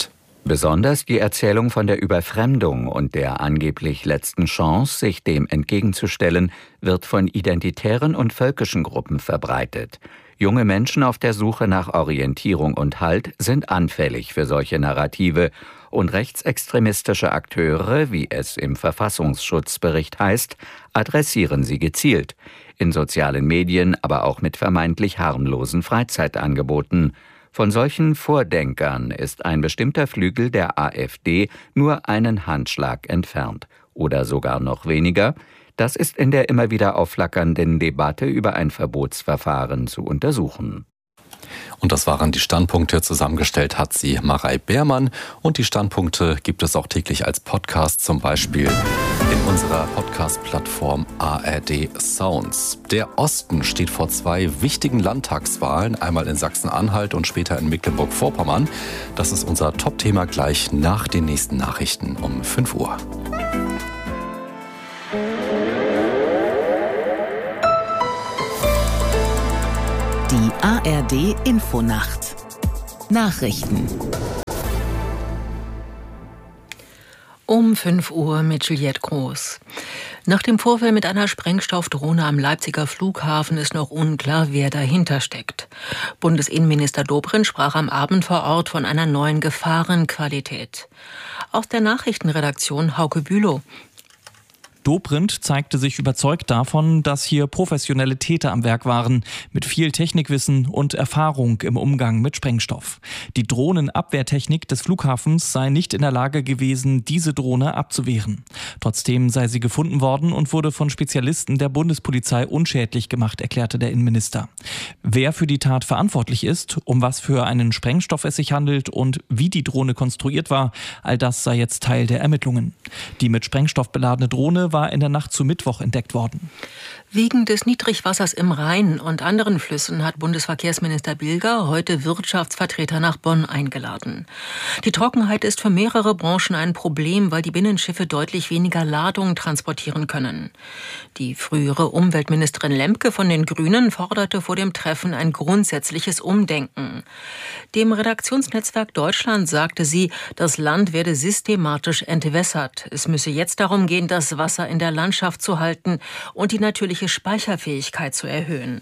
Besonders die Erzählung von der Überfremdung und der angeblich letzten Chance, sich dem entgegenzustellen, wird von identitären und völkischen Gruppen verbreitet. Junge Menschen auf der Suche nach Orientierung und Halt sind anfällig für solche Narrative und rechtsextremistische Akteure, wie es im Verfassungsschutzbericht heißt, adressieren sie gezielt. In sozialen Medien, aber auch mit vermeintlich harmlosen Freizeitangeboten. Von solchen Vordenkern ist ein bestimmter Flügel der AfD nur einen Handschlag entfernt. Oder sogar noch weniger. Das ist in der immer wieder aufflackernden Debatte über ein Verbotsverfahren zu untersuchen. Und das waren die Standpunkte. Zusammengestellt hat sie Marei Beermann. Und die Standpunkte gibt es auch täglich als Podcast, zum Beispiel in unserer Podcast-Plattform A R D Sounds. Der Osten steht vor zwei wichtigen Landtagswahlen, einmal in Sachsen-Anhalt und später in Mecklenburg-Vorpommern. Das ist unser Top-Thema gleich nach den nächsten Nachrichten um fünf Uhr. Die A R D Infonacht. Nachrichten. Um fünf Uhr mit Juliette Groß. Nach dem Vorfall mit einer Sprengstoffdrohne am Leipziger Flughafen ist noch unklar, wer dahinter steckt. Bundesinnenminister Dobrindt sprach am Abend vor Ort von einer neuen Gefahrenqualität. Aus der Nachrichtenredaktion Hauke Bülow. Dobrindt zeigte sich überzeugt davon, dass hier professionelle Täter am Werk waren, mit viel Technikwissen und Erfahrung im Umgang mit Sprengstoff. Die Drohnenabwehrtechnik des Flughafens sei nicht in der Lage gewesen, diese Drohne abzuwehren. Trotzdem sei sie gefunden worden und wurde von Spezialisten der Bundespolizei unschädlich gemacht, erklärte der Innenminister. Wer für die Tat verantwortlich ist, um was für einen Sprengstoff es sich handelt und wie die Drohne konstruiert war, all das sei jetzt Teil der Ermittlungen. Die mit Sprengstoff beladene Drohne war in der Nacht zu Mittwoch entdeckt worden. Wegen des Niedrigwassers im Rhein und anderen Flüssen hat Bundesverkehrsminister Bilger heute Wirtschaftsvertreter nach Bonn eingeladen. Die Trockenheit ist für mehrere Branchen ein Problem, weil die Binnenschiffe deutlich weniger Ladung transportieren können. Die frühere Umweltministerin Lemke von den Grünen forderte vor dem Treffen ein grundsätzliches Umdenken. Dem Redaktionsnetzwerk Deutschland sagte sie, das Land werde systematisch entwässert. Es müsse jetzt darum gehen, das Wasser in der Landschaft zu halten und die natürliche Speicherfähigkeit zu erhöhen.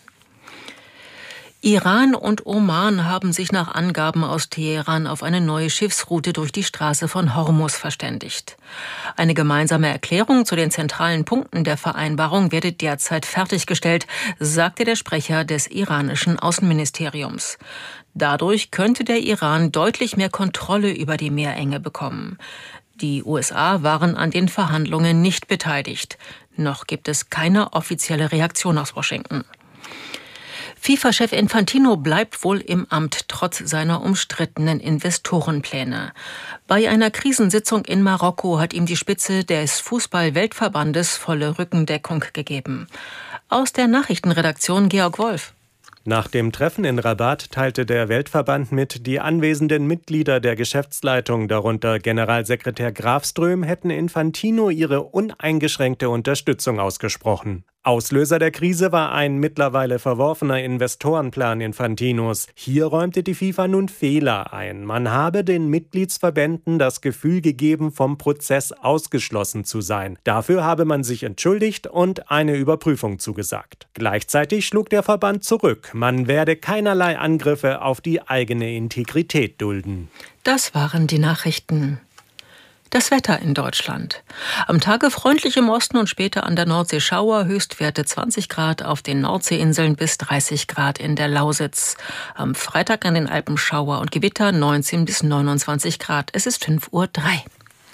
Iran und Oman haben sich nach Angaben aus Teheran auf eine neue Schiffsroute durch die Straße von Hormuz verständigt. Eine gemeinsame Erklärung zu den zentralen Punkten der Vereinbarung werde derzeit fertiggestellt, sagte der Sprecher des iranischen Außenministeriums. Dadurch könnte der Iran deutlich mehr Kontrolle über die Meerenge bekommen. Die U S A waren an den Verhandlungen nicht beteiligt. Noch gibt es keine offizielle Reaktion aus Washington. FIFA-Chef Infantino bleibt wohl im Amt trotz seiner umstrittenen Investorenpläne. Bei einer Krisensitzung in Marokko hat ihm die Spitze des Fußball-Weltverbandes volle Rückendeckung gegeben. Aus der Nachrichtenredaktion Georg Wolf. Nach dem Treffen in Rabat teilte der Weltverband mit, die anwesenden Mitglieder der Geschäftsleitung, darunter Generalsekretär Grafström, hätten Infantino ihre uneingeschränkte Unterstützung ausgesprochen. Auslöser der Krise war ein mittlerweile verworfener Investorenplan Infantinos. Hier räumte die FIFA nun Fehler ein. Man habe den Mitgliedsverbänden das Gefühl gegeben, vom Prozess ausgeschlossen zu sein. Dafür habe man sich entschuldigt und eine Überprüfung zugesagt. Gleichzeitig schlug der Verband zurück. Man werde keinerlei Angriffe auf die eigene Integrität dulden. Das waren die Nachrichten. Das Wetter in Deutschland. Am Tage freundlich im Osten und später an der Nordsee Schauer, Höchstwerte zwanzig Grad auf den Nordseeinseln bis dreißig Grad in der Lausitz. Am Freitag an den Alpen Schauer und Gewitter neunzehn bis neunundzwanzig Grad. Es ist fünf Uhr drei.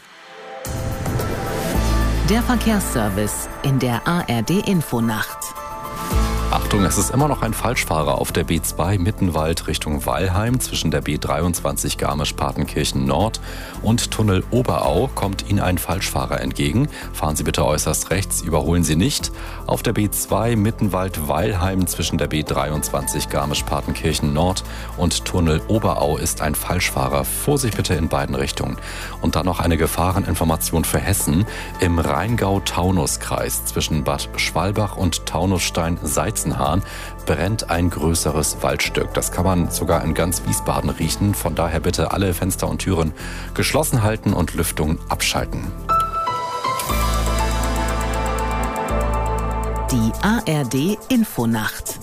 Der Verkehrsservice in der A R D Infonacht. Achtung, es ist immer noch ein Falschfahrer auf der B zwei Mittenwald Richtung Weilheim. Zwischen der B dreiundzwanzig Garmisch-Partenkirchen Nord und Tunnel Oberau kommt Ihnen ein Falschfahrer entgegen. Fahren Sie bitte äußerst rechts, überholen Sie nicht. Auf der B zwei Mittenwald Weilheim zwischen der B dreiundzwanzig Garmisch-Partenkirchen Nord und Tunnel Oberau ist ein Falschfahrer. Vorsicht bitte in beiden Richtungen. Und dann noch eine Gefahreninformation für Hessen. Im Rheingau-Taunus-Kreis zwischen Bad Schwalbach und Taunusstein-Seiz Gunzenhahn brennt ein größeres Waldstück. Das kann man sogar in ganz Wiesbaden riechen. Von daher bitte alle Fenster und Türen geschlossen halten und Lüftung abschalten. Die A R D-Infonacht.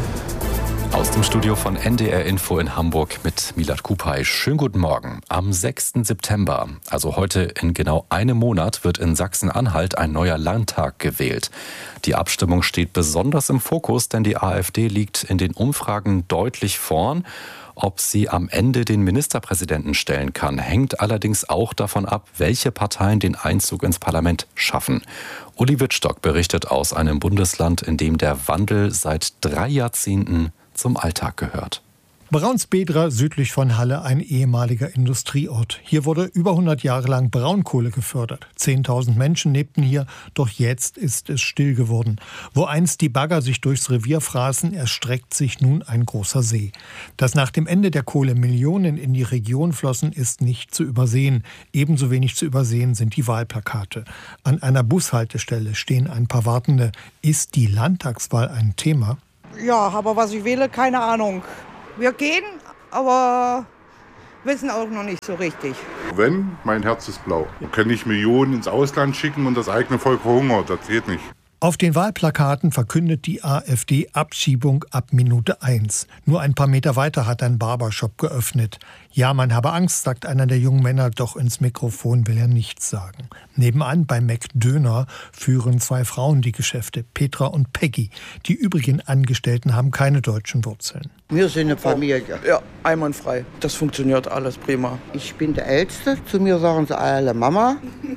Aus dem Studio von N D R Info in Hamburg mit Milad Kupay. Schönen guten Morgen. Am sechsten September, also heute in genau einem Monat, wird in Sachsen-Anhalt ein neuer Landtag gewählt. Die Abstimmung steht besonders im Fokus, denn die AfD liegt in den Umfragen deutlich vorn. Ob sie am Ende den Ministerpräsidenten stellen kann, hängt allerdings auch davon ab, welche Parteien den Einzug ins Parlament schaffen. Uli Wittstock berichtet aus einem Bundesland, in dem der Wandel seit drei Jahrzehnten zum Alltag gehört. Braunsbedra, südlich von Halle, ein ehemaliger Industrieort. Hier wurde über hundert Jahre lang Braunkohle gefördert. zehntausend Menschen lebten hier, doch jetzt ist es still geworden. Wo einst die Bagger sich durchs Revier fraßen, erstreckt sich nun ein großer See. Dass nach dem Ende der Kohle Millionen in die Region flossen, ist nicht zu übersehen. Ebenso wenig zu übersehen sind die Wahlplakate. An einer Bushaltestelle stehen ein paar Wartende. Ist die Landtagswahl ein Thema? Ja, aber was ich wähle, keine Ahnung. Wir gehen, aber wissen auch noch nicht so richtig. Wenn, mein Herz ist blau. Wir können nicht Millionen ins Ausland schicken und das eigene Volk verhungert. Das geht nicht. Auf den Wahlplakaten verkündet die AfD Abschiebung ab Minute eins. Nur ein paar Meter weiter hat ein Barbershop geöffnet. Ja, man habe Angst, sagt einer der jungen Männer, doch ins Mikrofon will er nichts sagen. Nebenan bei McDöner führen zwei Frauen die Geschäfte, Petra und Peggy. Die übrigen Angestellten haben keine deutschen Wurzeln. Wir sind eine Familie. Ja, einwandfrei. Das funktioniert alles prima. Ich bin der Älteste. Zu mir sagen sie alle Mama.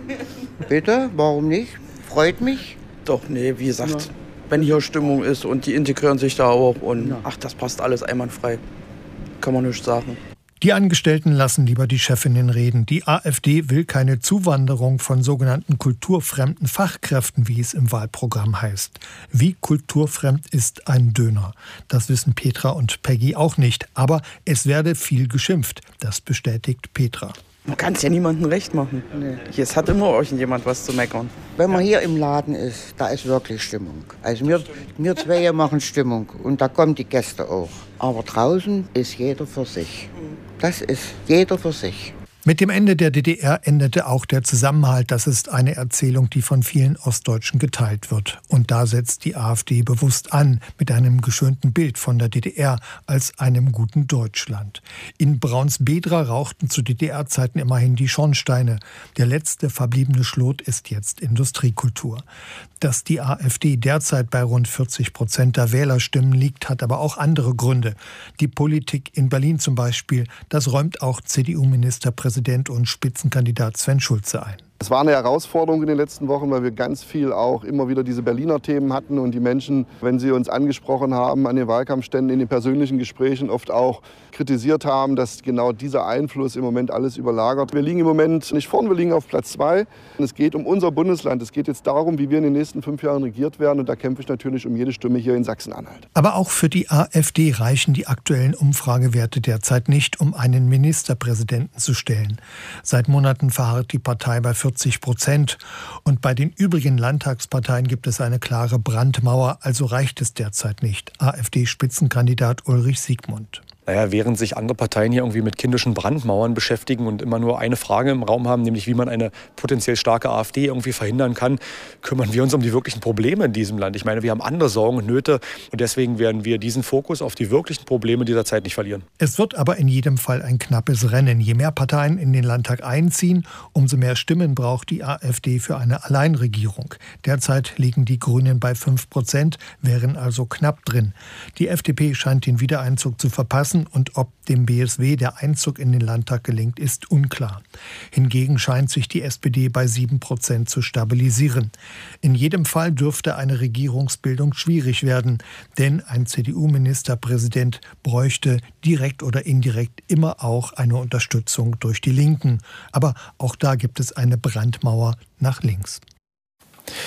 Bitte, warum nicht? Freut mich. Doch, nee, wie gesagt, ja. Wenn hier Stimmung ist und die integrieren sich da auch und ja. Ach, das passt alles einwandfrei. Kann man nicht sagen. Die Angestellten lassen lieber die Chefinnen reden. Die AfD will keine Zuwanderung von sogenannten kulturfremden Fachkräften, wie es im Wahlprogramm heißt. Wie kulturfremd ist ein Döner? Das wissen Petra und Peggy auch nicht. Aber es werde viel geschimpft. Das bestätigt Petra. Man kann es ja niemandem recht machen. Nee. Es hat immer irgendjemand was zu meckern. Wenn man hier im Laden ist, da ist wirklich Stimmung. Also wir, wir zwei machen Stimmung und da kommen die Gäste auch. Aber draußen ist jeder für sich. Das ist jeder für sich. Mit dem Ende der D D R endete auch der Zusammenhalt. Das ist eine Erzählung, die von vielen Ostdeutschen geteilt wird. Und da setzt die AfD bewusst an mit einem geschönten Bild von der D D R als einem guten Deutschland. In Braunsbedra rauchten zu D D R-Zeiten immerhin die Schornsteine. Der letzte verbliebene Schlot ist jetzt Industriekultur. Dass die AfD derzeit bei rund vierzig Prozent der Wählerstimmen liegt, hat aber auch andere Gründe. Die Politik in Berlin zum Beispiel, das räumt auch C D U-Ministerpräsident und Spitzenkandidat Sven Schulze ein. Es war eine Herausforderung in den letzten Wochen, weil wir ganz viel auch immer wieder diese Berliner Themen hatten und die Menschen, wenn sie uns angesprochen haben an den Wahlkampfständen, in den persönlichen Gesprächen oft auch kritisiert haben, dass genau dieser Einfluss im Moment alles überlagert. Wir liegen im Moment nicht vorn, wir liegen auf Platz zwei. Es geht um unser Bundesland. Es geht jetzt darum, wie wir in den nächsten fünf Jahren regiert werden. Und da kämpfe ich natürlich um jede Stimme hier in Sachsen-Anhalt. Aber auch für die AfD reichen die aktuellen Umfragewerte derzeit nicht, um einen Ministerpräsidenten zu stellen. Seit Monaten verharrt die Partei bei vierzig Prozent. Und bei den übrigen Landtagsparteien gibt es eine klare Brandmauer. Also reicht es derzeit nicht. AfD-Spitzenkandidat Ulrich Siegmund. Naja, während sich andere Parteien hier irgendwie mit kindischen Brandmauern beschäftigen und immer nur eine Frage im Raum haben, nämlich wie man eine potenziell starke AfD irgendwie verhindern kann, kümmern wir uns um die wirklichen Probleme in diesem Land. Ich meine, wir haben andere Sorgen und Nöte und deswegen werden wir diesen Fokus auf die wirklichen Probleme dieser Zeit nicht verlieren. Es wird aber in jedem Fall ein knappes Rennen. Je mehr Parteien in den Landtag einziehen, umso mehr Stimmen braucht die AfD für eine Alleinregierung. Derzeit liegen die Grünen bei fünf Prozent, wären also knapp drin. Die F D P scheint den Wiedereinzug zu verpassen. Und ob dem B S W der Einzug in den Landtag gelingt, ist unklar. Hingegen scheint sich die S P D bei sieben Prozent zu stabilisieren. In jedem Fall dürfte eine Regierungsbildung schwierig werden, denn ein C D U-Ministerpräsident bräuchte direkt oder indirekt immer auch eine Unterstützung durch die Linken. Aber auch da gibt es eine Brandmauer nach links.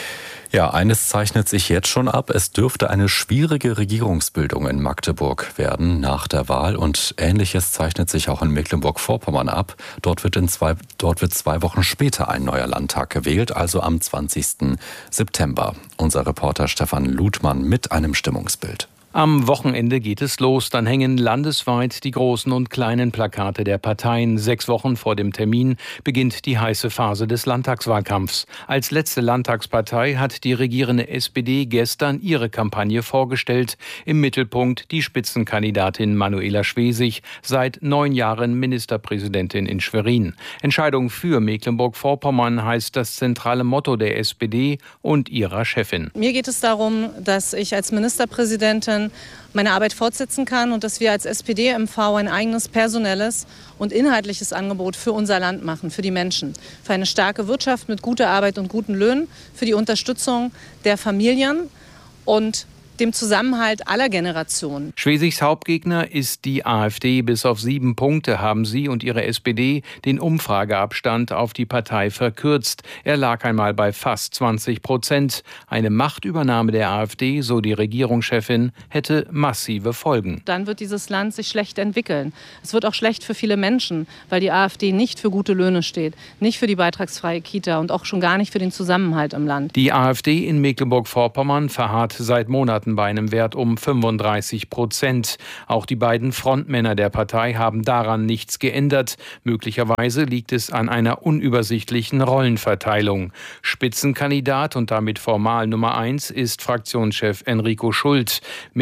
Ja, eines zeichnet sich jetzt schon ab. Es dürfte eine schwierige Regierungsbildung in Magdeburg werden nach der Wahl. Und Ähnliches zeichnet sich auch in Mecklenburg-Vorpommern ab. Dort wird, in zwei, dort wird zwei Wochen später ein neuer Landtag gewählt, also am zwanzigsten September. Unser Reporter Stefan Ludmann mit einem Stimmungsbild. Am Wochenende geht es los. Dann hängen landesweit die großen und kleinen Plakate der Parteien. Sechs Wochen vor dem Termin beginnt die heiße Phase des Landtagswahlkampfs. Als letzte Landtagspartei hat die regierende S P D gestern ihre Kampagne vorgestellt. Im Mittelpunkt die Spitzenkandidatin Manuela Schwesig, seit neun Jahren Ministerpräsidentin in Schwerin. Entscheidung für Mecklenburg-Vorpommern heißt das zentrale Motto der S P D und ihrer Chefin. Mir geht es darum, dass ich als Ministerpräsidentin meine Arbeit fortsetzen kann und dass wir als S P D M V ein eigenes personelles und inhaltliches Angebot für unser Land machen, für die Menschen. Für eine starke Wirtschaft mit guter Arbeit und guten Löhnen, für die Unterstützung der Familien und dem Zusammenhalt aller Generationen. Schwesigs Hauptgegner ist die AfD. Bis auf sieben Punkte haben sie und ihre S P D den Umfrageabstand auf die Partei verkürzt. Er lag einmal bei fast zwanzig Prozent. Eine Machtübernahme der AfD, so die Regierungschefin, hätte massive Folgen. Dann wird dieses Land sich schlecht entwickeln. Es wird auch schlecht für viele Menschen, weil die AfD nicht für gute Löhne steht, nicht für die beitragsfreie Kita und auch schon gar nicht für den Zusammenhalt im Land. Die AfD in Mecklenburg-Vorpommern verharrt seit Monaten bei einem Wert um fünfunddreißig Prozent. Auch die beiden Frontmänner der Partei haben daran nichts geändert. Möglicherweise liegt es an einer unübersichtlichen Rollenverteilung. Spitzenkandidat und damit formal Nummer eins ist Fraktionschef Enrico Schult.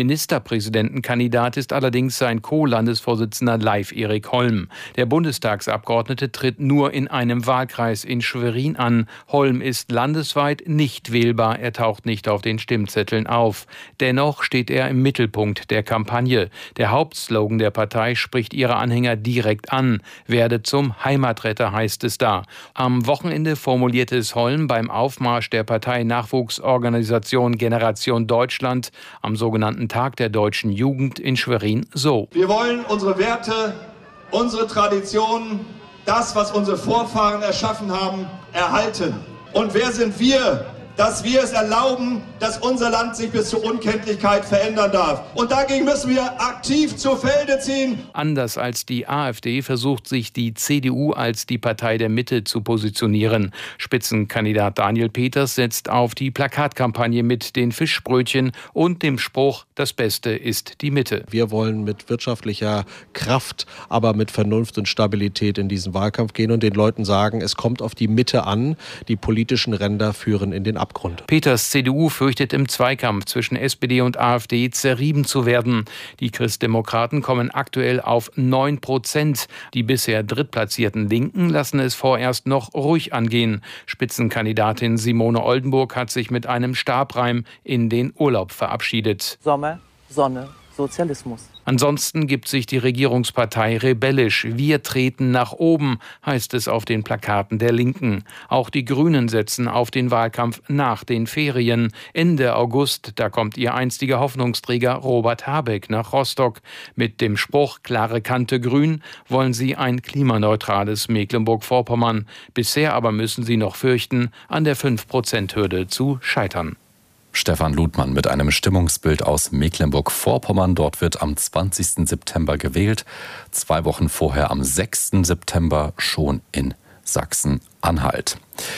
Ministerpräsidentenkandidat ist allerdings sein Co-Landesvorsitzender Leif Erik Holm. Der Bundestagsabgeordnete tritt nur in einem Wahlkreis in Schwerin an. Holm ist landesweit nicht wählbar. Er taucht nicht auf den Stimmzetteln auf. Dennoch steht er im Mittelpunkt der Kampagne. Der Hauptslogan der Partei spricht ihre Anhänger direkt an. Werde zum Heimatretter, heißt es da. Am Wochenende formulierte es Holm beim Aufmarsch der Partei-Nachwuchsorganisation Generation Deutschland am sogenannten Tag der deutschen Jugend in Schwerin so. Wir wollen unsere Werte, unsere Traditionen, das, was unsere Vorfahren erschaffen haben, erhalten. Und wer sind wir, dass wir es erlauben, dass unser Land sich bis zur Unkenntlichkeit verändern darf. Und dagegen müssen wir aktiv zu Felde ziehen. Anders als die AfD versucht sich die C D U als die Partei der Mitte zu positionieren. Spitzenkandidat Daniel Peters setzt auf die Plakatkampagne mit den Fischbrötchen und dem Spruch, das Beste ist die Mitte. Wir wollen mit wirtschaftlicher Kraft, aber mit Vernunft und Stabilität in diesen Wahlkampf gehen und den Leuten sagen, es kommt auf die Mitte an. Die politischen Ränder führen in den Abgrund. Peters C D U fürchtet im Zweikampf zwischen S P D und AfD zerrieben zu werden. Die Christdemokraten kommen aktuell auf neun Prozent. Die bisher drittplatzierten Linken lassen es vorerst noch ruhig angehen. Spitzenkandidatin Simone Oldenburg hat sich mit einem Stabreim in den Urlaub verabschiedet. Sommer, Sonne, Sozialismus. Ansonsten gibt sich die Regierungspartei rebellisch. Wir treten nach oben, heißt es auf den Plakaten der Linken. Auch die Grünen setzen auf den Wahlkampf nach den Ferien. Ende August, da kommt ihr einstiger Hoffnungsträger Robert Habeck nach Rostock. Mit dem Spruch klare Kante grün wollen sie ein klimaneutrales Mecklenburg-Vorpommern. Bisher aber müssen sie noch fürchten, an der fünf Prozent Hürde zu scheitern. Stefan Ludmann mit einem Stimmungsbild aus Mecklenburg-Vorpommern. Dort wird am zwanzigsten September gewählt. Zwei Wochen vorher, am sechsten September, schon in Sachsen-Anhalt.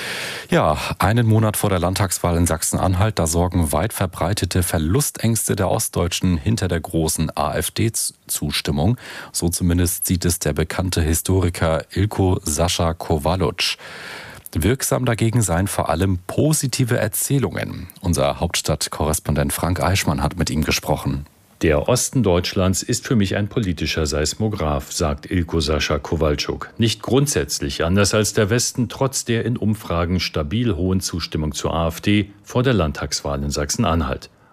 Ja, einen Monat vor der Landtagswahl in Sachsen-Anhalt, da sorgen weit verbreitete Verlustängste der Ostdeutschen hinter der großen AfD-Zustimmung. So zumindest sieht es der bekannte Historiker Ilko Sascha Kowalutsch. Wirksam dagegen seien vor allem positive Erzählungen. Unser Hauptstadtkorrespondent Frank Eichmann hat mit ihm gesprochen. Der Osten Deutschlands ist für mich ein politischer Seismograph, sagt Ilko Sascha Kowalczuk. Nicht grundsätzlich anders als der Westen, trotz der in Umfragen stabil hohen Zustimmung zur AfD vor der Landtagswahl in Sachsen-Anhalt.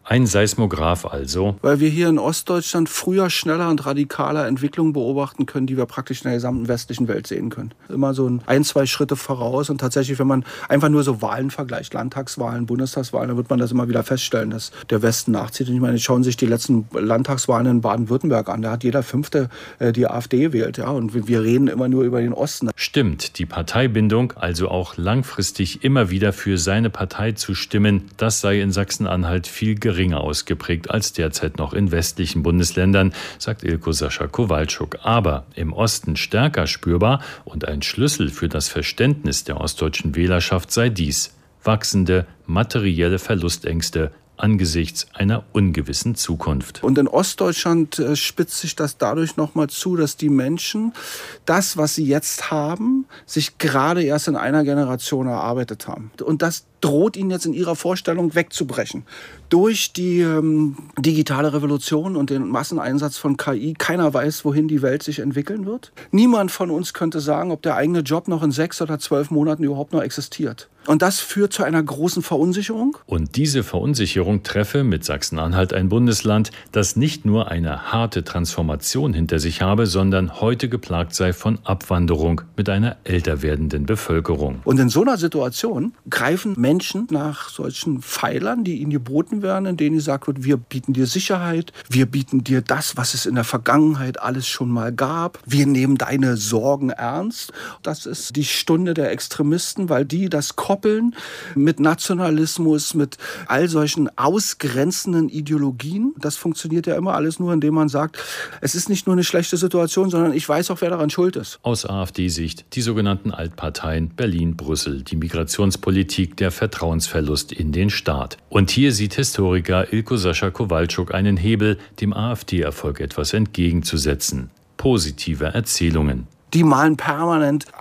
Ein Seismograph also. Weil wir hier in Ostdeutschland früher, schneller und radikaler Entwicklungen beobachten können, die wir praktisch in der gesamten westlichen Welt sehen können. Immer so ein, zwei Schritte voraus. Und tatsächlich, wenn man einfach nur so Wahlen vergleicht, Landtagswahlen, Bundestagswahlen, dann wird man das immer wieder feststellen, dass der Westen nachzieht. Und ich meine, schauen Sie sich die letzten Landtagswahlen in Baden-Württemberg an. Da hat jeder Fünfte äh, die AfD gewählt. Ja? Und wir reden immer nur über den Osten. Stimmt, die Parteibindung, also auch langfristig immer wieder für seine Partei zu stimmen, das sei in Sachsen-Anhalt viel geringer ausgeprägt als derzeit noch in westlichen Bundesländern, sagt Ilko Sascha Kowalczuk. Aber im Osten stärker spürbar und ein Schlüssel für das Verständnis der ostdeutschen Wählerschaft sei dies: wachsende materielle Verlustängste angesichts einer ungewissen Zukunft. Und in Ostdeutschland äh, spitzt sich das dadurch nochmal zu, dass die Menschen das, was sie jetzt haben, sich gerade erst in einer Generation erarbeitet haben. Und das droht ihnen jetzt in ihrer Vorstellung wegzubrechen. Durch die ähm, digitale Revolution und den Masseneinsatz von K I. Keiner weiß, wohin die Welt sich entwickeln wird. Niemand von uns könnte sagen, ob der eigene Job noch in sechs oder zwölf Monaten überhaupt noch existiert. Und das führt zu einer großen Verunsicherung. Und diese Verunsicherung treffe mit Sachsen-Anhalt ein Bundesland, das nicht nur eine harte Transformation hinter sich habe, sondern heute geplagt sei von Abwanderung mit einer älter werdenden Bevölkerung. Und in so einer Situation greifen Menschen nach solchen Pfeilern, die ihnen geboten werden, in denen gesagt wird, wir bieten dir Sicherheit, wir bieten dir das, was es in der Vergangenheit alles schon mal gab, wir nehmen deine Sorgen ernst. Das ist die Stunde der Extremisten, weil die das koppeln mit Nationalismus, mit all solchen ausgrenzenden Ideologien. Das funktioniert ja immer alles nur, indem man sagt, es ist nicht nur eine schlechte Situation, sondern ich weiß auch, wer daran schuld ist. Aus AfD-Sicht die sogenannten Altparteien Berlin, Brüssel, die Migrationspolitik, der Vertrauensverlust in den Staat. Und hier sieht Historiker Ilko Sascha Kowalczuk einen Hebel, dem AfD-Erfolg etwas entgegenzusetzen: positive Erzählungen. Die malen permanent